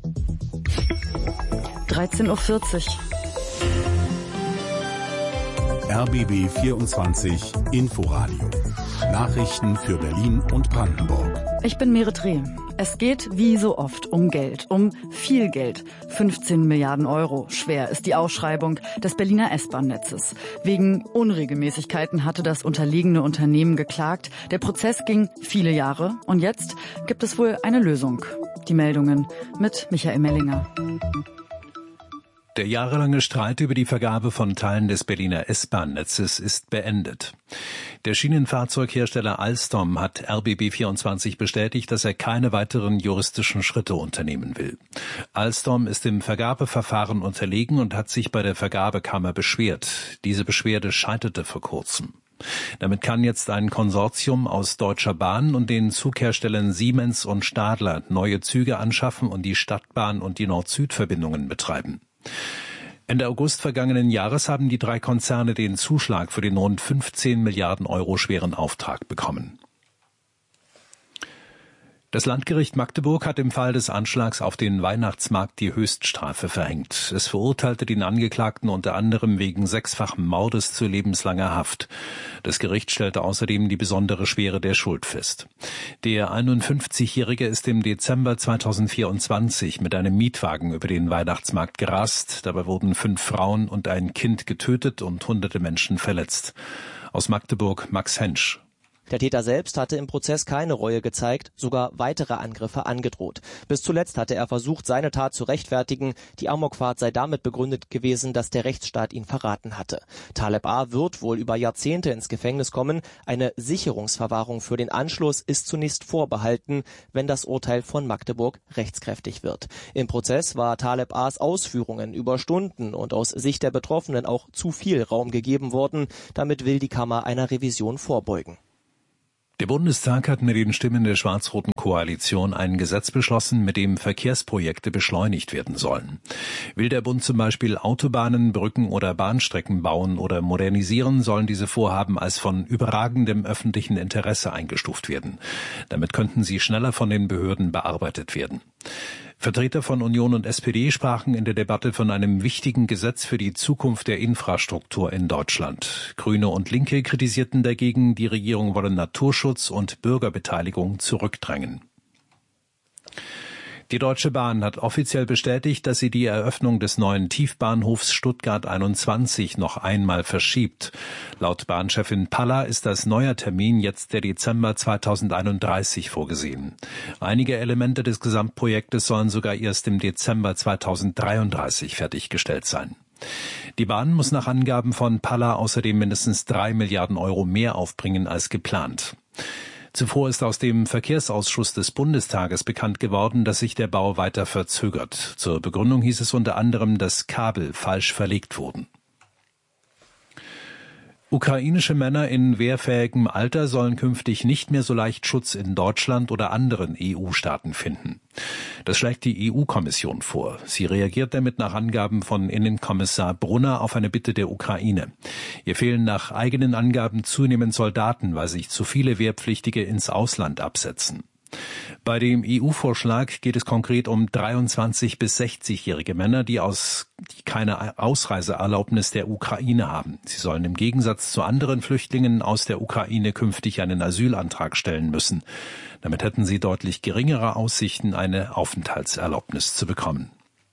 dreizehn Uhr vierzig. R B B vierundzwanzig Inforadio. Nachrichten für Berlin und Brandenburg. Ich bin Merit Reh. Es geht wie so oft um Geld, um viel Geld. fünfzehn Milliarden Euro. Schwer ist die Ausschreibung des Berliner S-Bahn-Netzes. Wegen Unregelmäßigkeiten hatte das unterlegene Unternehmen geklagt. Der Prozess ging viele Jahre und jetzt gibt es wohl eine Lösung. Die Meldungen mit Michael Mellinger. Der jahrelange Streit über die Vergabe von Teilen des Berliner S-Bahn-Netzes ist beendet. Der Schienenfahrzeughersteller Alstom hat R B B vierundzwanzig bestätigt, dass er keine weiteren juristischen Schritte unternehmen will. Alstom ist im Vergabeverfahren unterlegen und hat sich bei der Vergabekammer beschwert. Diese Beschwerde scheiterte vor kurzem. Damit kann jetzt ein Konsortium aus Deutscher Bahn und den Zugherstellern Siemens und Stadler neue Züge anschaffen und die Stadtbahn und die Nord-Süd-Verbindungen betreiben. Ende August vergangenen Jahres haben die drei Konzerne den Zuschlag für den rund fünfzehn Milliarden Euro schweren Auftrag bekommen. Das Landgericht Magdeburg hat im Fall des Anschlags auf den Weihnachtsmarkt die Höchststrafe verhängt. Es verurteilte den Angeklagten unter anderem wegen sechsfachen Mordes zu lebenslanger Haft. Das Gericht stellte außerdem die besondere Schwere der Schuld fest. Der einundfünfzigjährige ist im Dezember zweitausendvierundzwanzig mit einem Mietwagen über den Weihnachtsmarkt gerast. Dabei wurden fünf Frauen und ein Kind getötet und hunderte Menschen verletzt. Aus Magdeburg Max Hensch. Der Täter selbst hatte im Prozess keine Reue gezeigt, sogar weitere Angriffe angedroht. Bis zuletzt hatte er versucht, seine Tat zu rechtfertigen. Die Amokfahrt sei damit begründet gewesen, dass der Rechtsstaat ihn verraten hatte. Taleb A. wird wohl über Jahrzehnte ins Gefängnis kommen. Eine Sicherungsverwahrung für den Anschluss ist zunächst vorbehalten, wenn das Urteil von Magdeburg rechtskräftig wird. Im Prozess war Taleb A.s Ausführungen über Stunden und aus Sicht der Betroffenen auch zu viel Raum gegeben worden. Damit will die Kammer einer Revision vorbeugen. Der Bundestag hat mit den Stimmen der schwarz-roten Koalition ein Gesetz beschlossen, mit dem Verkehrsprojekte beschleunigt werden sollen. Will der Bund zum Beispiel Autobahnen, Brücken oder Bahnstrecken bauen oder modernisieren, sollen diese Vorhaben als von überragendem öffentlichen Interesse eingestuft werden. Damit könnten sie schneller von den Behörden bearbeitet werden. Vertreter von Union und S P D sprachen in der Debatte von einem wichtigen Gesetz für die Zukunft der Infrastruktur in Deutschland. Grüne und Linke kritisierten dagegen, die Regierung wolle Naturschutz und Bürgerbeteiligung zurückdrängen. Die Deutsche Bahn hat offiziell bestätigt, dass sie die Eröffnung des neuen Tiefbahnhofs Stuttgart einundzwanzig noch einmal verschiebt. Laut Bahnchefin Palla ist als neuer Termin jetzt der Dezember zweitausendeinunddreißig vorgesehen. Einige Elemente des Gesamtprojektes sollen sogar erst im Dezember zweitausenddreiunddreißig fertiggestellt sein. Die Bahn muss nach Angaben von Palla außerdem mindestens drei Milliarden Euro mehr aufbringen als geplant. Zuvor ist aus dem Verkehrsausschuss des Bundestages bekannt geworden, dass sich der Bau weiter verzögert. Zur Begründung hieß es unter anderem, dass Kabel falsch verlegt wurden. Ukrainische Männer in wehrfähigem Alter sollen künftig nicht mehr so leicht Schutz in Deutschland oder anderen E U-Staaten finden. Das schlägt die E U-Kommission vor. Sie reagiert damit nach Angaben von Innenkommissar Brunner auf eine Bitte der Ukraine. Ihr fehlen nach eigenen Angaben zunehmend Soldaten, weil sich zu viele Wehrpflichtige ins Ausland absetzen. Bei dem E U-Vorschlag geht es konkret um dreiundzwanzig- bis sechzigjährige Männer, die, aus, die keine Ausreiseerlaubnis der Ukraine haben. Sie sollen im Gegensatz zu anderen Flüchtlingen aus der Ukraine künftig einen Asylantrag stellen müssen. Damit hätten sie deutlich geringere Aussichten, eine Aufenthaltserlaubnis zu bekommen.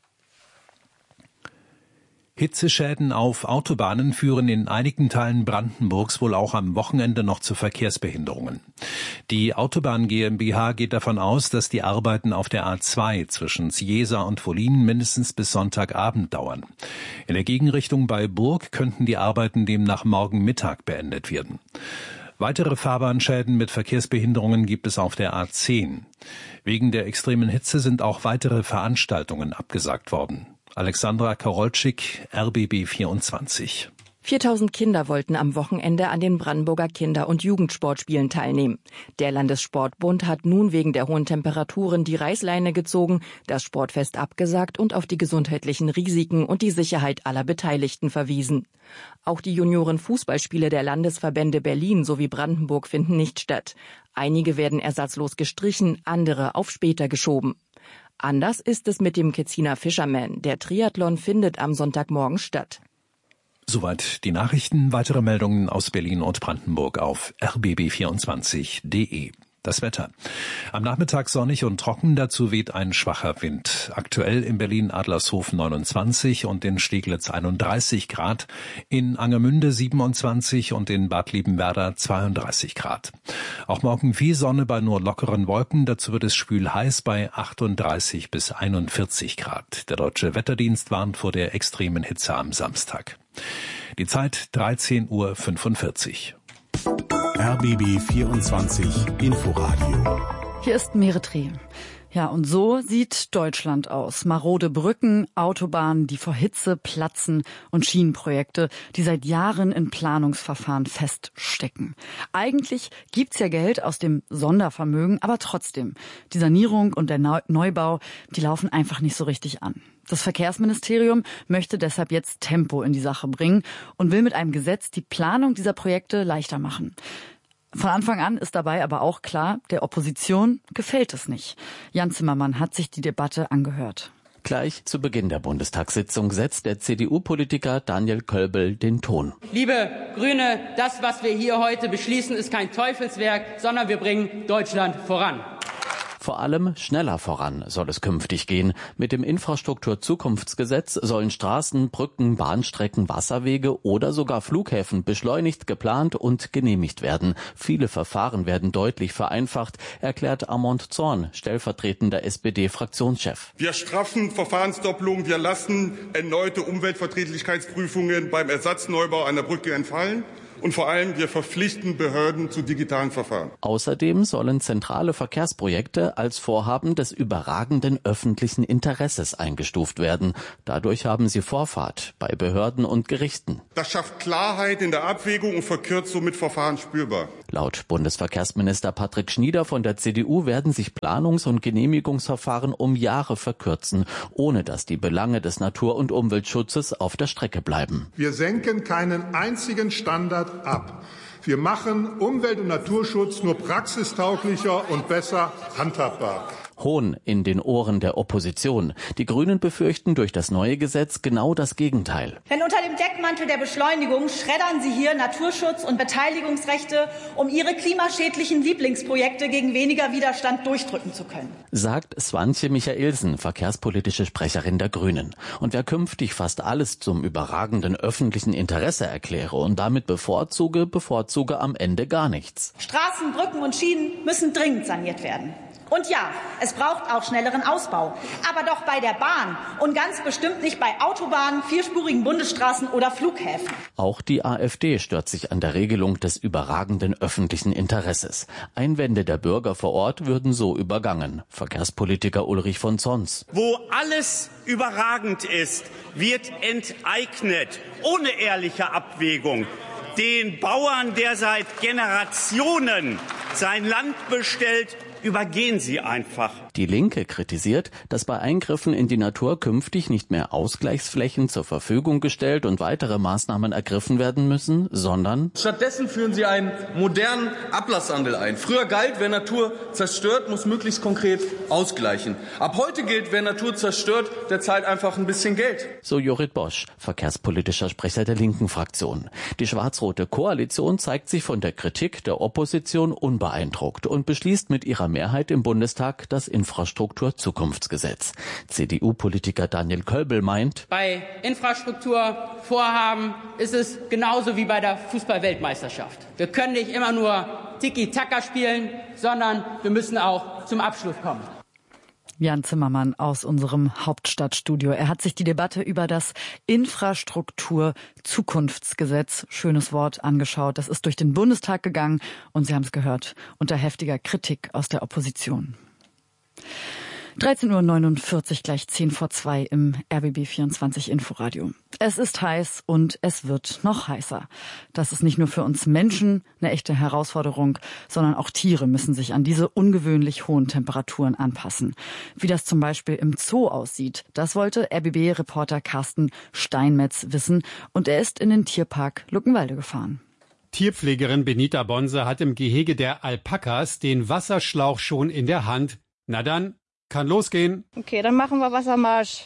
Hitzeschäden auf Autobahnen führen in einigen Teilen Brandenburgs wohl auch am Wochenende noch zu Verkehrsbehinderungen. Die Autobahn GmbH geht davon aus, dass die Arbeiten auf der A zwei zwischen Ciesa und Wollin mindestens bis Sonntagabend dauern. In der Gegenrichtung bei Burg könnten die Arbeiten demnach morgen Mittag beendet werden. Weitere Fahrbahnschäden mit Verkehrsbehinderungen gibt es auf der A zehn. Wegen der extremen Hitze sind auch weitere Veranstaltungen abgesagt worden. Alexandra Karolczyk, R B B vierundzwanzig. viertausend Kinder wollten am Wochenende an den Brandenburger Kinder- und Jugendsportspielen teilnehmen. Der Landessportbund hat nun wegen der hohen Temperaturen die Reißleine gezogen, das Sportfest abgesagt und auf die gesundheitlichen Risiken und die Sicherheit aller Beteiligten verwiesen. Auch die Junioren-Fußballspiele der Landesverbände Berlin sowie Brandenburg finden nicht statt. Einige werden ersatzlos gestrichen, andere auf später geschoben. Anders ist es mit dem Ketziner Fisherman. Der Triathlon findet am Sonntagmorgen statt. Soweit die Nachrichten. Weitere Meldungen aus Berlin und Brandenburg auf r b b vierundzwanzig punkt d e. Das Wetter. Am Nachmittag sonnig und trocken, dazu weht ein schwacher Wind. Aktuell in Berlin Adlershof neunundzwanzig und in Steglitz einunddreißig Grad, in Angermünde siebenundzwanzig und in Bad Liebenwerda zweiunddreißig Grad. Auch morgen viel Sonne bei nur lockeren Wolken, dazu wird es schwül heiß bei achtunddreißig bis einundvierzig Grad. Der Deutsche Wetterdienst warnt vor der extremen Hitze am Samstag. Die Zeit dreizehn Uhr fünfundvierzig. R B B vierundzwanzig Inforadio. Hier ist Meretree. Ja, und so sieht Deutschland aus. Marode Brücken, Autobahnen, die vor Hitze platzen und Schienenprojekte, die seit Jahren in Planungsverfahren feststecken. Eigentlich gibt's ja Geld aus dem Sondervermögen, aber trotzdem, die Sanierung und der Neubau, die laufen einfach nicht so richtig an. Das Verkehrsministerium möchte deshalb jetzt Tempo in die Sache bringen und will mit einem Gesetz die Planung dieser Projekte leichter machen. Von Anfang an ist dabei aber auch klar, der Opposition gefällt es nicht. Jan Zimmermann hat sich die Debatte angehört. Gleich zu Beginn der Bundestagssitzung setzt der C D U-Politiker Daniel Kölbel den Ton. Liebe Grüne, das, was wir hier heute beschließen, ist kein Teufelswerk, sondern wir bringen Deutschland voran. Vor allem schneller voran soll es künftig gehen. Mit dem Infrastrukturzukunftsgesetz sollen Straßen, Brücken, Bahnstrecken, Wasserwege oder sogar Flughäfen beschleunigt geplant und genehmigt werden. Viele Verfahren werden deutlich vereinfacht, erklärt Armand Zorn, stellvertretender S P D-Fraktionschef. Wir straffen Verfahrensdoppelungen, wir lassen erneute Umweltverträglichkeitsprüfungen beim Ersatzneubau einer Brücke entfallen. Und vor allem, wir verpflichten Behörden zu digitalen Verfahren. Außerdem sollen zentrale Verkehrsprojekte als Vorhaben des überragenden öffentlichen Interesses eingestuft werden. Dadurch haben sie Vorfahrt bei Behörden und Gerichten. Das schafft Klarheit in der Abwägung und verkürzt somit Verfahren spürbar. Laut Bundesverkehrsminister Patrick Schnieder von der C D U werden sich Planungs- und Genehmigungsverfahren um Jahre verkürzen, ohne dass die Belange des Natur- und Umweltschutzes auf der Strecke bleiben. Wir senken keinen einzigen Standard ab. Wir machen Umwelt- und Naturschutz nur praxistauglicher und besser handhabbar. Hohn in den Ohren der Opposition. Die Grünen befürchten durch das neue Gesetz genau das Gegenteil. Denn unter dem Deckmantel der Beschleunigung schreddern Sie hier Naturschutz und Beteiligungsrechte, um Ihre klimaschädlichen Lieblingsprojekte gegen weniger Widerstand durchdrücken zu können. Sagt Swantje Michaelsen, verkehrspolitische Sprecherin der Grünen. Und wer künftig fast alles zum überragenden öffentlichen Interesse erkläre und damit bevorzuge, bevorzuge am Ende gar nichts. Straßen, Brücken und Schienen müssen dringend saniert werden. Und ja, es braucht auch schnelleren Ausbau. Aber doch bei der Bahn und ganz bestimmt nicht bei Autobahnen, vierspurigen Bundesstraßen oder Flughäfen. Auch die AfD stört sich an der Regelung des überragenden öffentlichen Interesses. Einwände der Bürger vor Ort würden so übergangen. Verkehrspolitiker Ulrich von Zons. Wo alles überragend ist, wird enteignet, ohne ehrliche Abwägung. Den Bauern, der seit Generationen sein Land bestellt, übergehen Sie einfach. Die Linke kritisiert, dass bei Eingriffen in die Natur künftig nicht mehr Ausgleichsflächen zur Verfügung gestellt und weitere Maßnahmen ergriffen werden müssen, sondern stattdessen führen Sie einen modernen Ablasshandel ein. Früher galt, wer Natur zerstört, muss möglichst konkret ausgleichen. Ab heute gilt, wer Natur zerstört, der zahlt einfach ein bisschen Geld. So Jorrit Bosch, verkehrspolitischer Sprecher der linken Fraktion. Die schwarz-rote Koalition zeigt sich von der Kritik der Opposition unbeeindruckt und beschließt mit ihrer Mehrheit im Bundestag das Infrastrukturzukunftsgesetz. C D U-Politiker Daniel Kölbel meint, bei Infrastrukturvorhaben ist es genauso wie bei der Fußball-Weltmeisterschaft. Wir können nicht immer nur Tiki-Taka spielen, sondern wir müssen auch zum Abschluss kommen. Jan Zimmermann aus unserem Hauptstadtstudio. Er hat sich die Debatte über das Infrastrukturzukunftsgesetz, schönes Wort, angeschaut. Das ist durch den Bundestag gegangen und Sie haben es gehört, unter heftiger Kritik aus der Opposition. dreizehn Uhr neunundvierzig, gleich zehn vor zwei im R B B vierundzwanzig Inforadio. Es ist heiß und es wird noch heißer. Das ist nicht nur für uns Menschen eine echte Herausforderung, sondern auch Tiere müssen sich an diese ungewöhnlich hohen Temperaturen anpassen. Wie das zum Beispiel im Zoo aussieht, das wollte R B B-Reporter Carsten Steinmetz wissen und er ist in den Tierpark Luckenwalde gefahren. Tierpflegerin Benita Bonse hat im Gehege der Alpakas den Wasserschlauch schon in der Hand. Na dann, kann losgehen. Okay, dann machen wir Wassermarsch.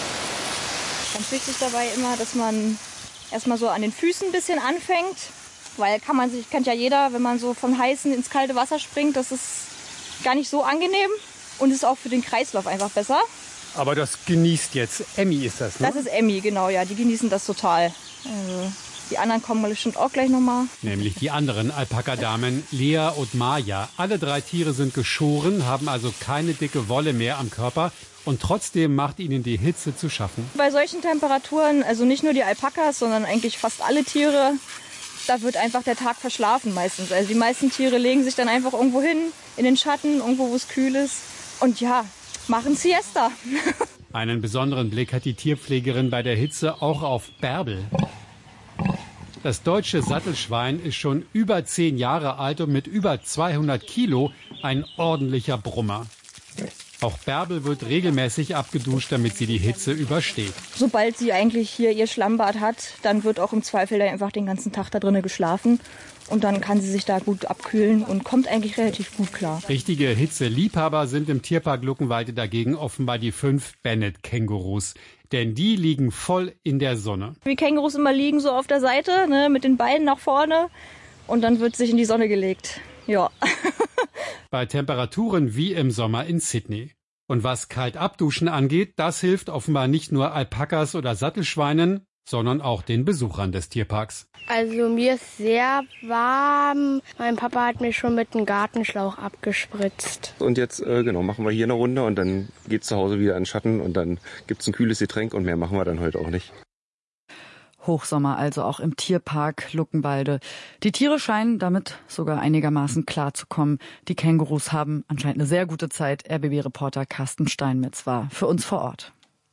Ganz wichtig dabei immer, dass man erstmal so an den Füßen ein bisschen anfängt weil kann man sich, kennt ja jeder, wenn man so vom heißen ins kalte Wasser springt, das ist gar nicht so angenehm und ist auch für den Kreislauf einfach besser. Aber das genießt jetzt. Emmy ist das, ne? Das ist Emmy, genau, ja. Die genießen das total. Also, die anderen kommen bestimmt auch gleich nochmal. Nämlich die anderen Alpaka-Damen, Lea und Maya. Alle drei Tiere sind geschoren, haben also keine dicke Wolle mehr am Körper. Und trotzdem macht ihnen die Hitze zu schaffen. Bei solchen Temperaturen, also nicht nur die Alpakas, sondern eigentlich fast alle Tiere, da wird einfach der Tag verschlafen meistens. Also die meisten Tiere legen sich dann einfach irgendwo hin, in den Schatten, irgendwo, wo es kühl ist. Und ja, machen Siesta. Einen besonderen Blick hat die Tierpflegerin bei der Hitze auch auf Bärbel. Das deutsche Sattelschwein ist schon über zehn Jahre alt und mit über zweihundert Kilo ein ordentlicher Brummer. Auch Bärbel wird regelmäßig abgeduscht, damit sie die Hitze übersteht. Sobald sie eigentlich hier ihr Schlammbad hat, dann wird auch im Zweifel einfach den ganzen Tag da drinnen geschlafen. Und dann kann sie sich da gut abkühlen und kommt eigentlich relativ gut klar. Richtige Hitzeliebhaber sind im Tierpark Luckenwalde dagegen offenbar die fünf Bennett-Kängurus. Denn die liegen voll in der Sonne. Wie Kängurus immer liegen, so auf der Seite, ne, mit den Beinen nach vorne. Und dann wird sich in die Sonne gelegt. Ja. Bei Temperaturen wie im Sommer in Sydney. Und was kalt abduschen angeht, das hilft offenbar nicht nur Alpakas oder Sattelschweinen, sondern auch den Besuchern des Tierparks. Also mir ist sehr warm. Mein Papa hat mich schon mit einem Gartenschlauch abgespritzt. Und jetzt äh, genau machen wir hier eine Runde und dann geht's zu Hause wieder in den Schatten und dann gibt's ein kühles Getränk und mehr machen wir dann heute auch nicht. Hochsommer also auch im Tierpark Luckenwalde. Die Tiere scheinen damit sogar einigermaßen klarzukommen. Die Kängurus haben anscheinend eine sehr gute Zeit. R B B-Reporter Carsten Steinmetz war für uns vor Ort.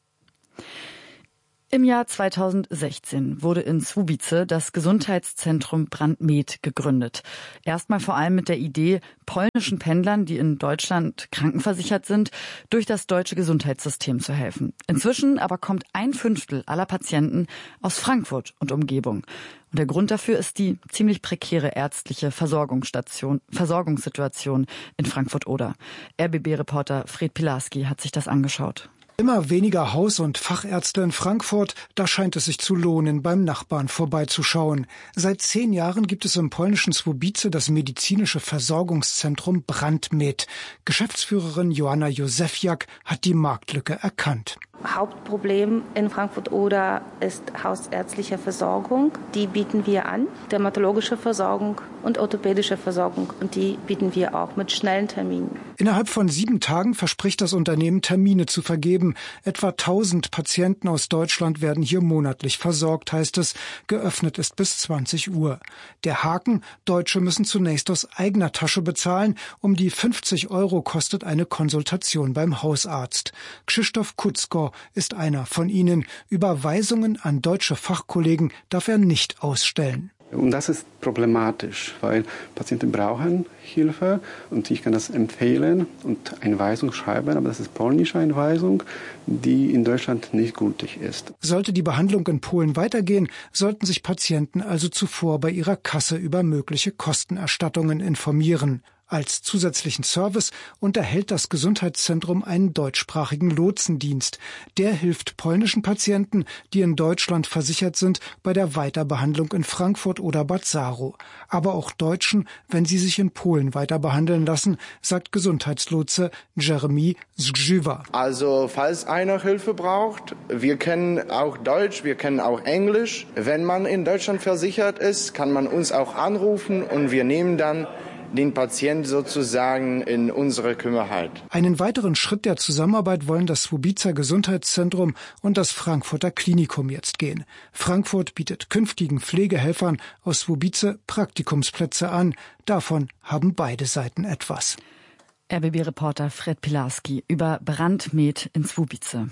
Im Jahr zweitausendsechzehn wurde in Słubice das Gesundheitszentrum Brandmed gegründet. Erstmal vor allem mit der Idee, polnischen Pendlern, die in Deutschland krankenversichert sind, durch das deutsche Gesundheitssystem zu helfen. Inzwischen aber kommt ein Fünftel aller Patienten aus Frankfurt und Umgebung. Und der Grund dafür ist die ziemlich prekäre ärztliche Versorgungsstation, Versorgungssituation in Frankfurt-Oder. R B B-Reporter Fred Pilarski hat sich das angeschaut. Immer weniger Haus- und Fachärzte in Frankfurt, da scheint es sich zu lohnen, beim Nachbarn vorbeizuschauen. Seit zehn Jahren gibt es im polnischen Słubice das medizinische Versorgungszentrum Brandmed. Geschäftsführerin Joanna Józefiak hat die Marktlücke erkannt. Hauptproblem in Frankfurt-Oder ist hausärztliche Versorgung. Die bieten wir an, dermatologische Versorgung und orthopädische Versorgung. Und die bieten wir auch mit schnellen Terminen. Innerhalb von sieben Tagen verspricht das Unternehmen, Termine zu vergeben. Etwa tausend Patienten aus Deutschland werden hier monatlich versorgt, heißt es. Geöffnet ist bis zwanzig Uhr. Der Haken, Deutsche müssen zunächst aus eigener Tasche bezahlen. Um die fünfzig Euro kostet eine Konsultation beim Hausarzt. Krzysztof Kutzko ist einer von ihnen. Überweisungen an deutsche Fachkollegen darf er nicht ausstellen. Und das ist problematisch, weil Patienten brauchen Hilfe und ich kann das empfehlen und eine Weisung schreiben, aber das ist polnische Einweisung, die in Deutschland nicht gültig ist. Sollte die Behandlung in Polen weitergehen, sollten sich Patienten also zuvor bei ihrer Kasse über mögliche Kostenerstattungen informieren. Als zusätzlichen Service unterhält das Gesundheitszentrum einen deutschsprachigen Lotsendienst. Der hilft polnischen Patienten, die in Deutschland versichert sind, bei der Weiterbehandlung in Frankfurt oder Bad Saro. Aber auch Deutschen, wenn sie sich in Polen weiter behandeln lassen, sagt Gesundheitslotse Jeremy Zgrzywa. Also falls einer Hilfe braucht, wir kennen auch Deutsch, wir kennen auch Englisch. Wenn man in Deutschland versichert ist, kann man uns auch anrufen und wir nehmen dann den Patienten sozusagen in unsere Kümmerheit. Einen weiteren Schritt der Zusammenarbeit wollen das Słubicer Gesundheitszentrum und das Frankfurter Klinikum jetzt gehen. Frankfurt bietet künftigen Pflegehelfern aus Słubice Praktikumsplätze an. Davon haben beide Seiten etwas. R B B-Reporter Fred Pilarski über Brandmed in Słubice.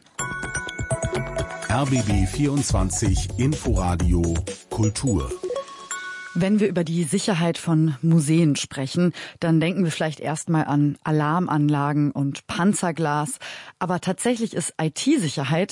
R B B vierundzwanzig Inforadio Kultur. Wenn wir über die Sicherheit von Museen sprechen, dann denken wir vielleicht erstmal an Alarmanlagen und Panzerglas. Aber tatsächlich ist I T-Sicherheit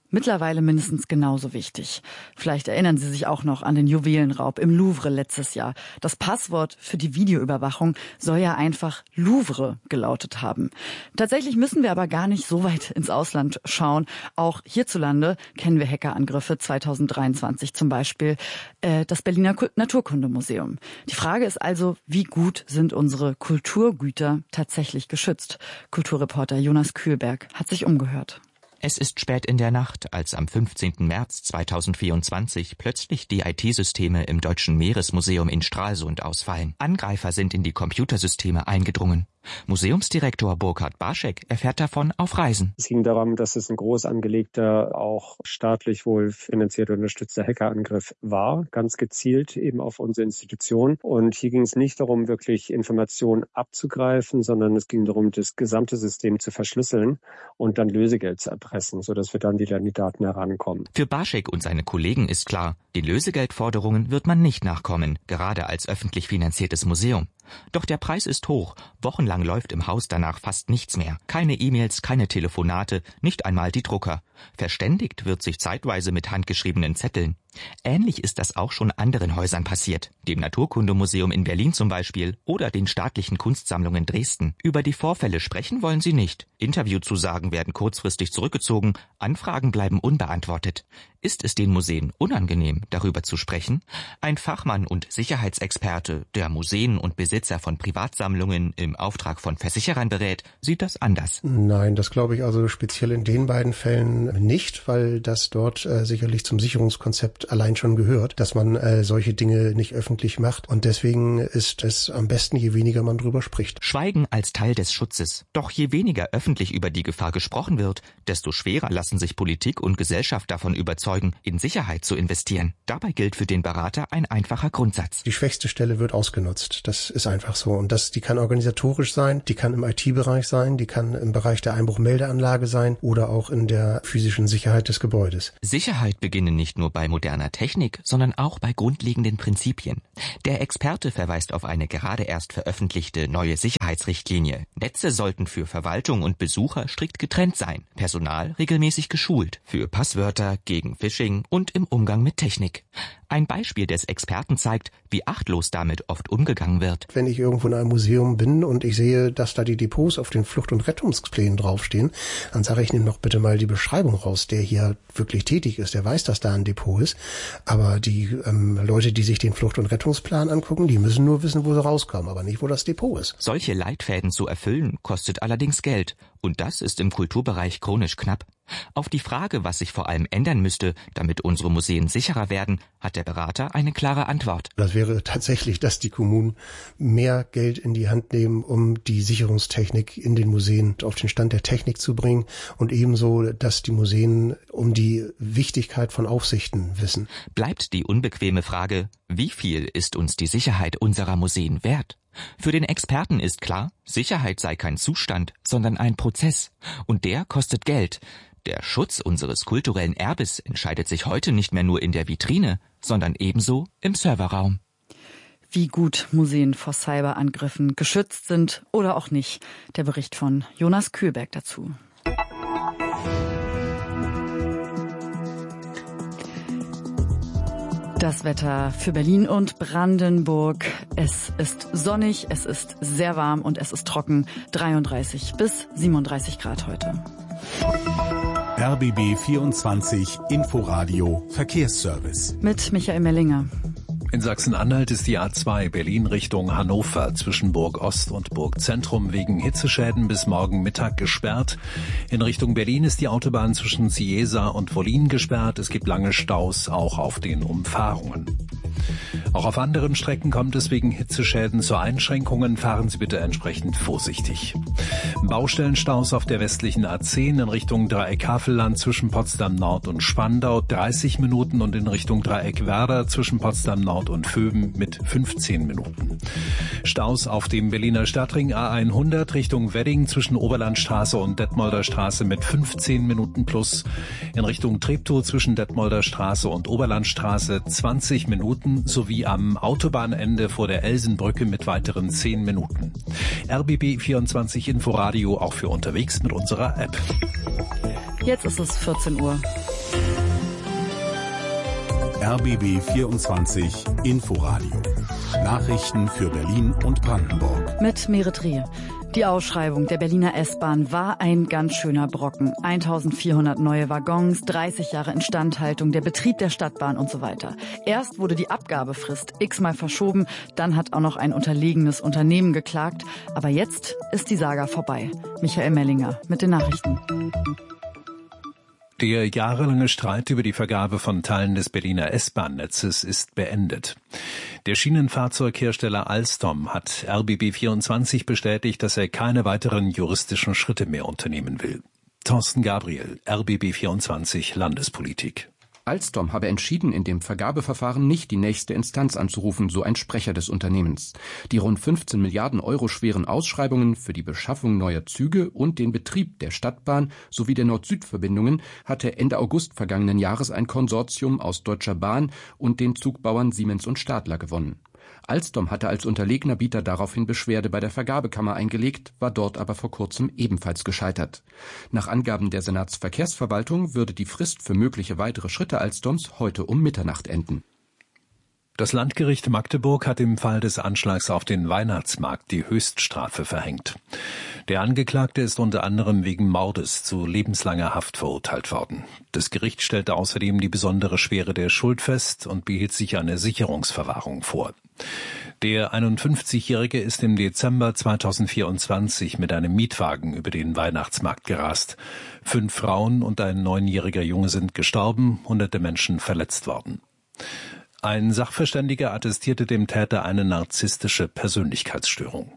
mittlerweile mindestens genauso wichtig. Vielleicht erinnern Sie sich auch noch an den Juwelenraub im Louvre letztes Jahr. Das Passwort für die Videoüberwachung soll ja einfach Louvre gelautet haben. Tatsächlich müssen wir aber gar nicht so weit ins Ausland schauen. Auch hierzulande kennen wir Hackerangriffe, zweitausenddreiundzwanzig zum Beispiel, äh, das Berliner Naturkundemuseum. Die Frage ist also, wie gut sind unsere Kulturgüter tatsächlich geschützt? Kulturreporter Jonas Kühlberg hat sich umgehört. Es ist spät in der Nacht, als am fünfzehnten März zweitausendvierundzwanzig plötzlich die I T-Systeme im Deutschen Meeresmuseum in Stralsund ausfallen. Angreifer sind in die Computersysteme eingedrungen. Museumsdirektor Burkhard Barschek erfährt davon auf Reisen. Es ging darum, dass es ein groß angelegter, auch staatlich wohl finanziert unterstützter Hackerangriff war, ganz gezielt eben auf unsere Institution. Und hier ging es nicht darum, wirklich Informationen abzugreifen, sondern es ging darum, das gesamte System zu verschlüsseln und dann Lösegeld zu erpressen, sodass wir dann wieder an die Daten herankommen. Für Barschek und seine Kollegen ist klar, den Lösegeldforderungen wird man nicht nachkommen, gerade als öffentlich finanziertes Museum. Doch der Preis ist hoch. Wochenlang läuft im Haus danach fast nichts mehr. Keine E-Mails, keine Telefonate, nicht einmal die Drucker. Verständigt wird sich zeitweise mit handgeschriebenen Zetteln. Ähnlich ist das auch schon anderen Häusern passiert. Dem Naturkundemuseum in Berlin zum Beispiel oder den staatlichen Kunstsammlungen Dresden. Über die Vorfälle sprechen wollen sie nicht. Interviewzusagen werden kurzfristig zurückgezogen. Anfragen bleiben unbeantwortet. Ist es den Museen unangenehm, darüber zu sprechen? Ein Fachmann und Sicherheitsexperte, der Museen und Besitzer von Privatsammlungen im Auftrag von Versicherern berät, sieht das anders. Nein, das glaube ich also speziell in den beiden Fällen nicht, weil das dort äh, sicherlich zum Sicherungskonzept allein schon gehört, dass man äh, solche Dinge nicht öffentlich macht. Und deswegen ist es am besten, je weniger man drüber spricht. Schweigen als Teil des Schutzes. Doch je weniger öffentlich über die Gefahr gesprochen wird, desto schwerer lassen sich Politik und Gesellschaft davon überzeugen, in Sicherheit zu investieren. Dabei gilt für den Berater ein einfacher Grundsatz. Die schwächste Stelle wird ausgenutzt. Das ist einfach so. Und das, die kann organisatorisch sein, die kann im I T-Bereich sein, die kann im Bereich der Einbruchmeldeanlage sein oder auch in der physischen Sicherheit des Gebäudes. Sicherheit beginnt nicht nur bei moderner Technik, sondern auch bei grundlegenden Prinzipien. Der Experte verweist auf eine gerade erst veröffentlichte neue Sicherheitsrichtlinie. Netze sollten für Verwaltung und Besucher strikt getrennt sein, Personal regelmäßig geschult, für Passwörter, gegen Phishing und im Umgang mit Technik. Ein Beispiel des Experten zeigt, wie achtlos damit oft umgegangen wird. Wenn ich irgendwo in einem Museum bin und ich sehe, dass da die Depots auf den Flucht- und Rettungsplänen draufstehen, dann sage ich, nimm doch bitte mal die Beschreibung raus, der hier wirklich tätig ist, der weiß, dass da ein Depot ist. Aber die ähm, Leute, die sich den Flucht- und Rettungsplan angucken, die müssen nur wissen, wo sie rauskommen, aber nicht, wo das Depot ist. Solche Leitfäden zu erfüllen, kostet allerdings Geld. Und das ist im Kulturbereich chronisch knapp. Auf die Frage, was sich vor allem ändern müsste, damit unsere Museen sicherer werden, hat der Berater eine klare Antwort. Das wäre tatsächlich, dass die Kommunen mehr Geld in die Hand nehmen, um die Sicherungstechnik in den Museen auf den Stand der Technik zu bringen und ebenso, dass die Museen um die Wichtigkeit von Aufsichten wissen. Bleibt die unbequeme Frage, wie viel ist uns die Sicherheit unserer Museen wert? Für den Experten ist klar, Sicherheit sei kein Zustand, sondern ein Prozess. Und der kostet Geld. Der Schutz unseres kulturellen Erbes entscheidet sich heute nicht mehr nur in der Vitrine, sondern ebenso im Serverraum. Wie gut Museen vor Cyberangriffen geschützt sind oder auch nicht. Der Bericht von Jonas Kühlberg dazu. Das Wetter für Berlin und Brandenburg. Es ist sonnig, es ist sehr warm und es ist trocken. dreiunddreißig bis siebenunddreißig Grad heute. R B B vierundzwanzig Inforadio Verkehrsservice. Mit Michael Mellinger. In Sachsen-Anhalt ist die A zwei Berlin Richtung Hannover zwischen Burg Ost und Burg Zentrum wegen Hitzeschäden bis morgen Mittag gesperrt. In Richtung Berlin ist die Autobahn zwischen Ciesa und Wollin gesperrt. Es gibt lange Staus, auch auf den Umfahrungen. Auch auf anderen Strecken kommt es wegen Hitzeschäden zu Einschränkungen. Fahren Sie bitte entsprechend vorsichtig. Baustellenstaus auf der westlichen A zehn in Richtung Dreieck Havelland zwischen Potsdam Nord und Spandau dreißig Minuten und in Richtung Dreieck Werder zwischen Potsdam Nord und Vöben mit fünfzehn Minuten. Staus auf dem Berliner Stadtring A hundert Richtung Wedding zwischen Oberlandstraße und Detmolder Straße mit fünfzehn Minuten plus. In Richtung Treptow zwischen Detmolder Straße und Oberlandstraße zwanzig Minuten sowie am Autobahnende vor der Elsenbrücke mit weiteren zehn Minuten. R B B vierundzwanzig Inforadio auch für unterwegs mit unserer App. Jetzt ist es vierzehn Uhr. R B B vierundzwanzig Inforadio. Nachrichten für Berlin und Brandenburg. Mit Merit Rehe. Die Ausschreibung der Berliner S-Bahn war ein ganz schöner Brocken. eintausendvierhundert neue Waggons, dreißig Jahre Instandhaltung, der Betrieb der Stadtbahn und so weiter. Erst wurde die Abgabefrist x-mal verschoben, dann hat auch noch ein unterlegenes Unternehmen geklagt. Aber jetzt ist die Saga vorbei. Michael Mellinger mit den Nachrichten. Der jahrelange Streit über die Vergabe von Teilen des Berliner S-Bahn-Netzes ist beendet. Der Schienenfahrzeughersteller Alstom hat R B B vierundzwanzig bestätigt, dass er keine weiteren juristischen Schritte mehr unternehmen will. Thorsten Gabriel, R B B vierundzwanzig Landespolitik. Alstom habe entschieden, in dem Vergabeverfahren nicht die nächste Instanz anzurufen, so ein Sprecher des Unternehmens. Die rund fünfzehn Milliarden Euro schweren Ausschreibungen für die Beschaffung neuer Züge und den Betrieb der Stadtbahn sowie der Nord-Süd-Verbindungen hatte Ende August vergangenen Jahres ein Konsortium aus Deutscher Bahn und den Zugbauern Siemens und Stadler gewonnen. Alstom hatte als unterlegener Bieter daraufhin Beschwerde bei der Vergabekammer eingelegt, war dort aber vor kurzem ebenfalls gescheitert. Nach Angaben der Senatsverkehrsverwaltung würde die Frist für mögliche weitere Schritte Alstoms heute um Mitternacht enden. Das Landgericht Magdeburg hat im Fall des Anschlags auf den Weihnachtsmarkt die Höchststrafe verhängt. Der Angeklagte ist unter anderem wegen Mordes zu lebenslanger Haft verurteilt worden. Das Gericht stellte außerdem die besondere Schwere der Schuld fest und behielt sich eine Sicherungsverwahrung vor. Der einundfünfzigjährige ist im Dezember zweitausendvierundzwanzig mit einem Mietwagen über den Weihnachtsmarkt gerast. Fünf Frauen und ein neunjähriger Junge sind gestorben, hunderte Menschen verletzt worden. Ein Sachverständiger attestierte dem Täter eine narzisstische Persönlichkeitsstörung.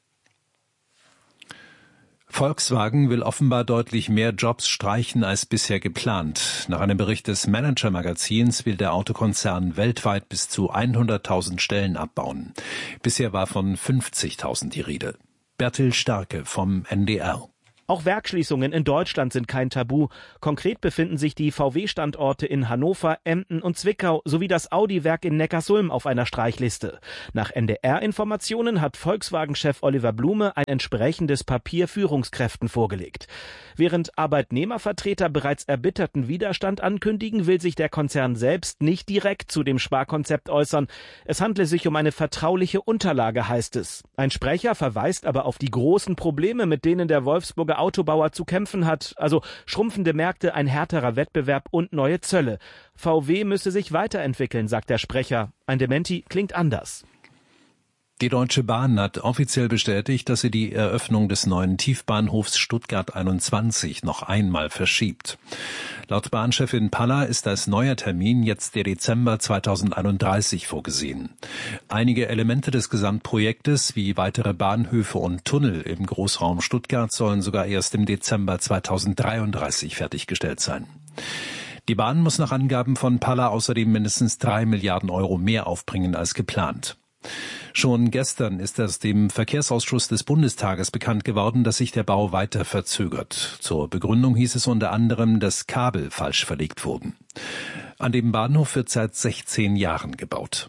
Volkswagen will offenbar deutlich mehr Jobs streichen als bisher geplant. Nach einem Bericht des Manager-Magazins will der Autokonzern weltweit bis zu hunderttausend Stellen abbauen. Bisher war von fünfzigtausend die Rede. Bertil Starke vom N D R. Auch Werksschließungen in Deutschland sind kein Tabu. Konkret befinden sich die V W-Standorte in Hannover, Emden und Zwickau sowie das Audi-Werk in Neckarsulm auf einer Streichliste. Nach N D R-Informationen hat Volkswagen-Chef Oliver Blume ein entsprechendes Papier Führungskräften vorgelegt. Während Arbeitnehmervertreter bereits erbitterten Widerstand ankündigen, will sich der Konzern selbst nicht direkt zu dem Sparkonzept äußern. Es handle sich um eine vertrauliche Unterlage, heißt es. Ein Sprecher verweist aber auf die großen Probleme, mit denen der Wolfsburger Autobauer zu kämpfen hat, also schrumpfende Märkte, ein härterer Wettbewerb und neue Zölle. V W müsse sich weiterentwickeln, sagt der Sprecher. Ein Dementi klingt anders. Die Deutsche Bahn hat offiziell bestätigt, dass sie die Eröffnung des neuen Tiefbahnhofs Stuttgart einundzwanzig noch einmal verschiebt. Laut Bahnchefin Paller ist als neuer Termin jetzt der Dezember zweitausendeinunddreißig vorgesehen. Einige Elemente des Gesamtprojektes, wie weitere Bahnhöfe und Tunnel im Großraum Stuttgart, sollen sogar erst im Dezember zweitausenddreiunddreißig fertiggestellt sein. Die Bahn muss nach Angaben von Paller außerdem mindestens drei Milliarden Euro mehr aufbringen als geplant. Schon gestern ist es dem Verkehrsausschuss des Bundestages bekannt geworden, dass sich der Bau weiter verzögert. Zur Begründung hieß es unter anderem, dass Kabel falsch verlegt wurden. An dem Bahnhof wird seit sechzehn Jahren gebaut.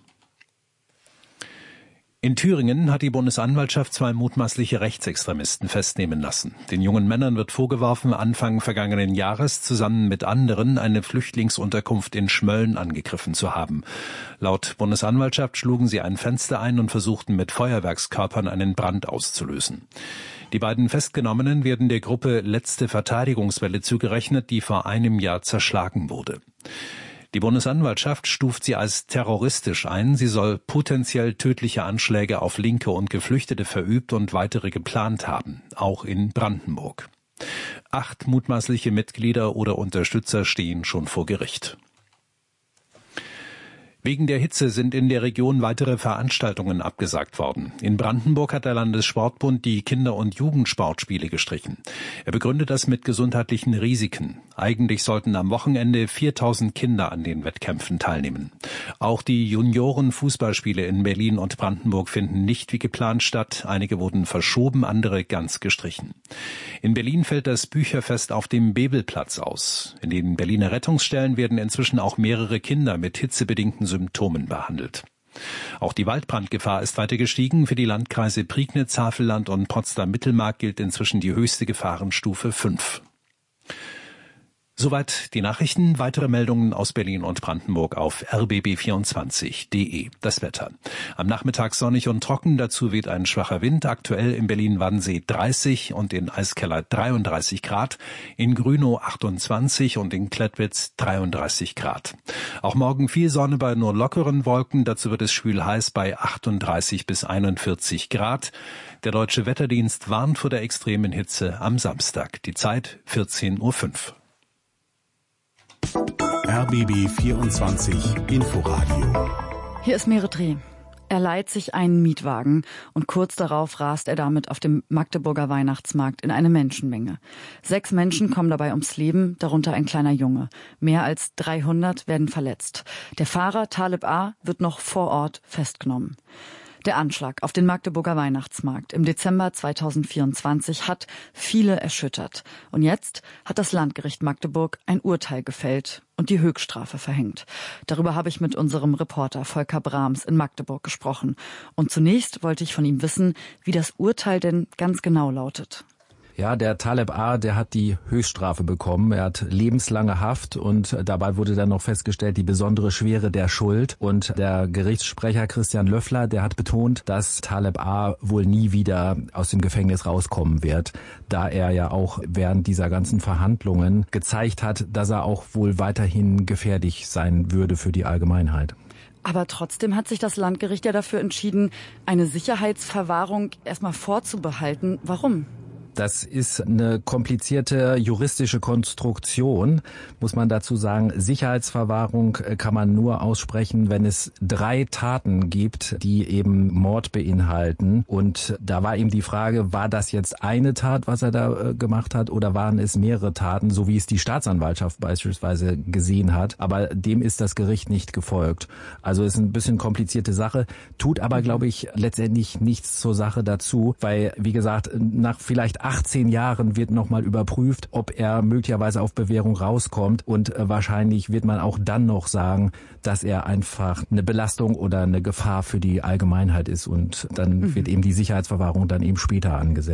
In Thüringen hat die Bundesanwaltschaft zwei mutmaßliche Rechtsextremisten festnehmen lassen. Den jungen Männern wird vorgeworfen, Anfang vergangenen Jahres zusammen mit anderen eine Flüchtlingsunterkunft in Schmölln angegriffen zu haben. Laut Bundesanwaltschaft schlugen sie ein Fenster ein und versuchten mit Feuerwerkskörpern einen Brand auszulösen. Die beiden Festgenommenen werden der Gruppe Letzte Verteidigungswelle zugerechnet, die vor einem Jahr zerschlagen wurde. Die Bundesanwaltschaft stuft sie als terroristisch ein. Sie soll potenziell tödliche Anschläge auf Linke und Geflüchtete verübt und weitere geplant haben, auch in Brandenburg. Acht mutmaßliche Mitglieder oder Unterstützer stehen schon vor Gericht. Wegen der Hitze sind in der Region weitere Veranstaltungen abgesagt worden. In Brandenburg hat der Landessportbund die Kinder- und Jugendsportspiele gestrichen. Er begründet das mit gesundheitlichen Risiken. Eigentlich sollten am Wochenende viertausend Kinder an den Wettkämpfen teilnehmen. Auch die Junioren-Fußballspiele in Berlin und Brandenburg finden nicht wie geplant statt. Einige wurden verschoben, andere ganz gestrichen. In Berlin fällt das Bücherfest auf dem Bebelplatz aus. In den Berliner Rettungsstellen werden inzwischen auch mehrere Kinder mit hitzebedingten Symptomen behandelt. Auch die Waldbrandgefahr ist weiter gestiegen. Für die Landkreise Prignitz, Havelland und Potsdam-Mittelmark gilt inzwischen die höchste Gefahrenstufe fünf. Soweit die Nachrichten. Weitere Meldungen aus Berlin und Brandenburg auf r b b vierundzwanzig punkt d e. Das Wetter. Am Nachmittag sonnig und trocken, dazu weht ein schwacher Wind. Aktuell in Berlin-Wannsee dreißig und in Eiskeller dreiunddreißig Grad, in Grünow achtundzwanzig und in Klettwitz dreiunddreißig Grad. Auch morgen viel Sonne bei nur lockeren Wolken, dazu wird es schwül heiß bei achtunddreißig bis einundvierzig Grad. Der Deutsche Wetterdienst warnt vor der extremen Hitze am Samstag. Die Zeit vierzehn Uhr fünf. R B B vierundzwanzig Inforadio. Hier ist Meretri. Er leiht sich einen Mietwagen und kurz darauf rast er damit auf dem Magdeburger Weihnachtsmarkt in eine Menschenmenge. Sechs Menschen kommen dabei ums Leben, darunter ein kleiner Junge. Mehr als dreihundert werden verletzt. Der Fahrer Taleb A. wird noch vor Ort festgenommen. Der Anschlag auf den Magdeburger Weihnachtsmarkt im Dezember zweitausendvierundzwanzig hat viele erschüttert. Und jetzt hat das Landgericht Magdeburg ein Urteil gefällt und die Höchststrafe verhängt. Darüber habe ich mit unserem Reporter Volker Brahms in Magdeburg gesprochen. Und zunächst wollte ich von ihm wissen, wie das Urteil denn ganz genau lautet. Ja, der Taleb A., der hat die Höchststrafe bekommen. Er hat lebenslange Haft und dabei wurde dann noch festgestellt, die besondere Schwere der Schuld. Und der Gerichtssprecher Christian Löffler, der hat betont, dass Taleb A. wohl nie wieder aus dem Gefängnis rauskommen wird, da er ja auch während dieser ganzen Verhandlungen gezeigt hat, dass er auch wohl weiterhin gefährlich sein würde für die Allgemeinheit. Aber trotzdem hat sich das Landgericht ja dafür entschieden, eine Sicherheitsverwahrung erstmal vorzubehalten. Warum? Das ist eine komplizierte juristische Konstruktion, muss man dazu sagen. Sicherheitsverwahrung kann man nur aussprechen, wenn es drei Taten gibt, die eben Mord beinhalten. Und da war eben die Frage, war das jetzt eine Tat, was er da gemacht hat, oder waren es mehrere Taten, so wie es die Staatsanwaltschaft beispielsweise gesehen hat. Aber dem ist das Gericht nicht gefolgt. Also ist ein bisschen komplizierte Sache, tut aber, glaube ich, letztendlich nichts zur Sache dazu, weil, wie gesagt, nach vielleicht achtzehn Jahren wird nochmal überprüft, ob er möglicherweise auf Bewährung rauskommt, und äh, wahrscheinlich wird man auch dann noch sagen, dass er einfach eine Belastung oder eine Gefahr für die Allgemeinheit ist, und dann mhm. wird eben die Sicherheitsverwahrung dann eben später angesetzt.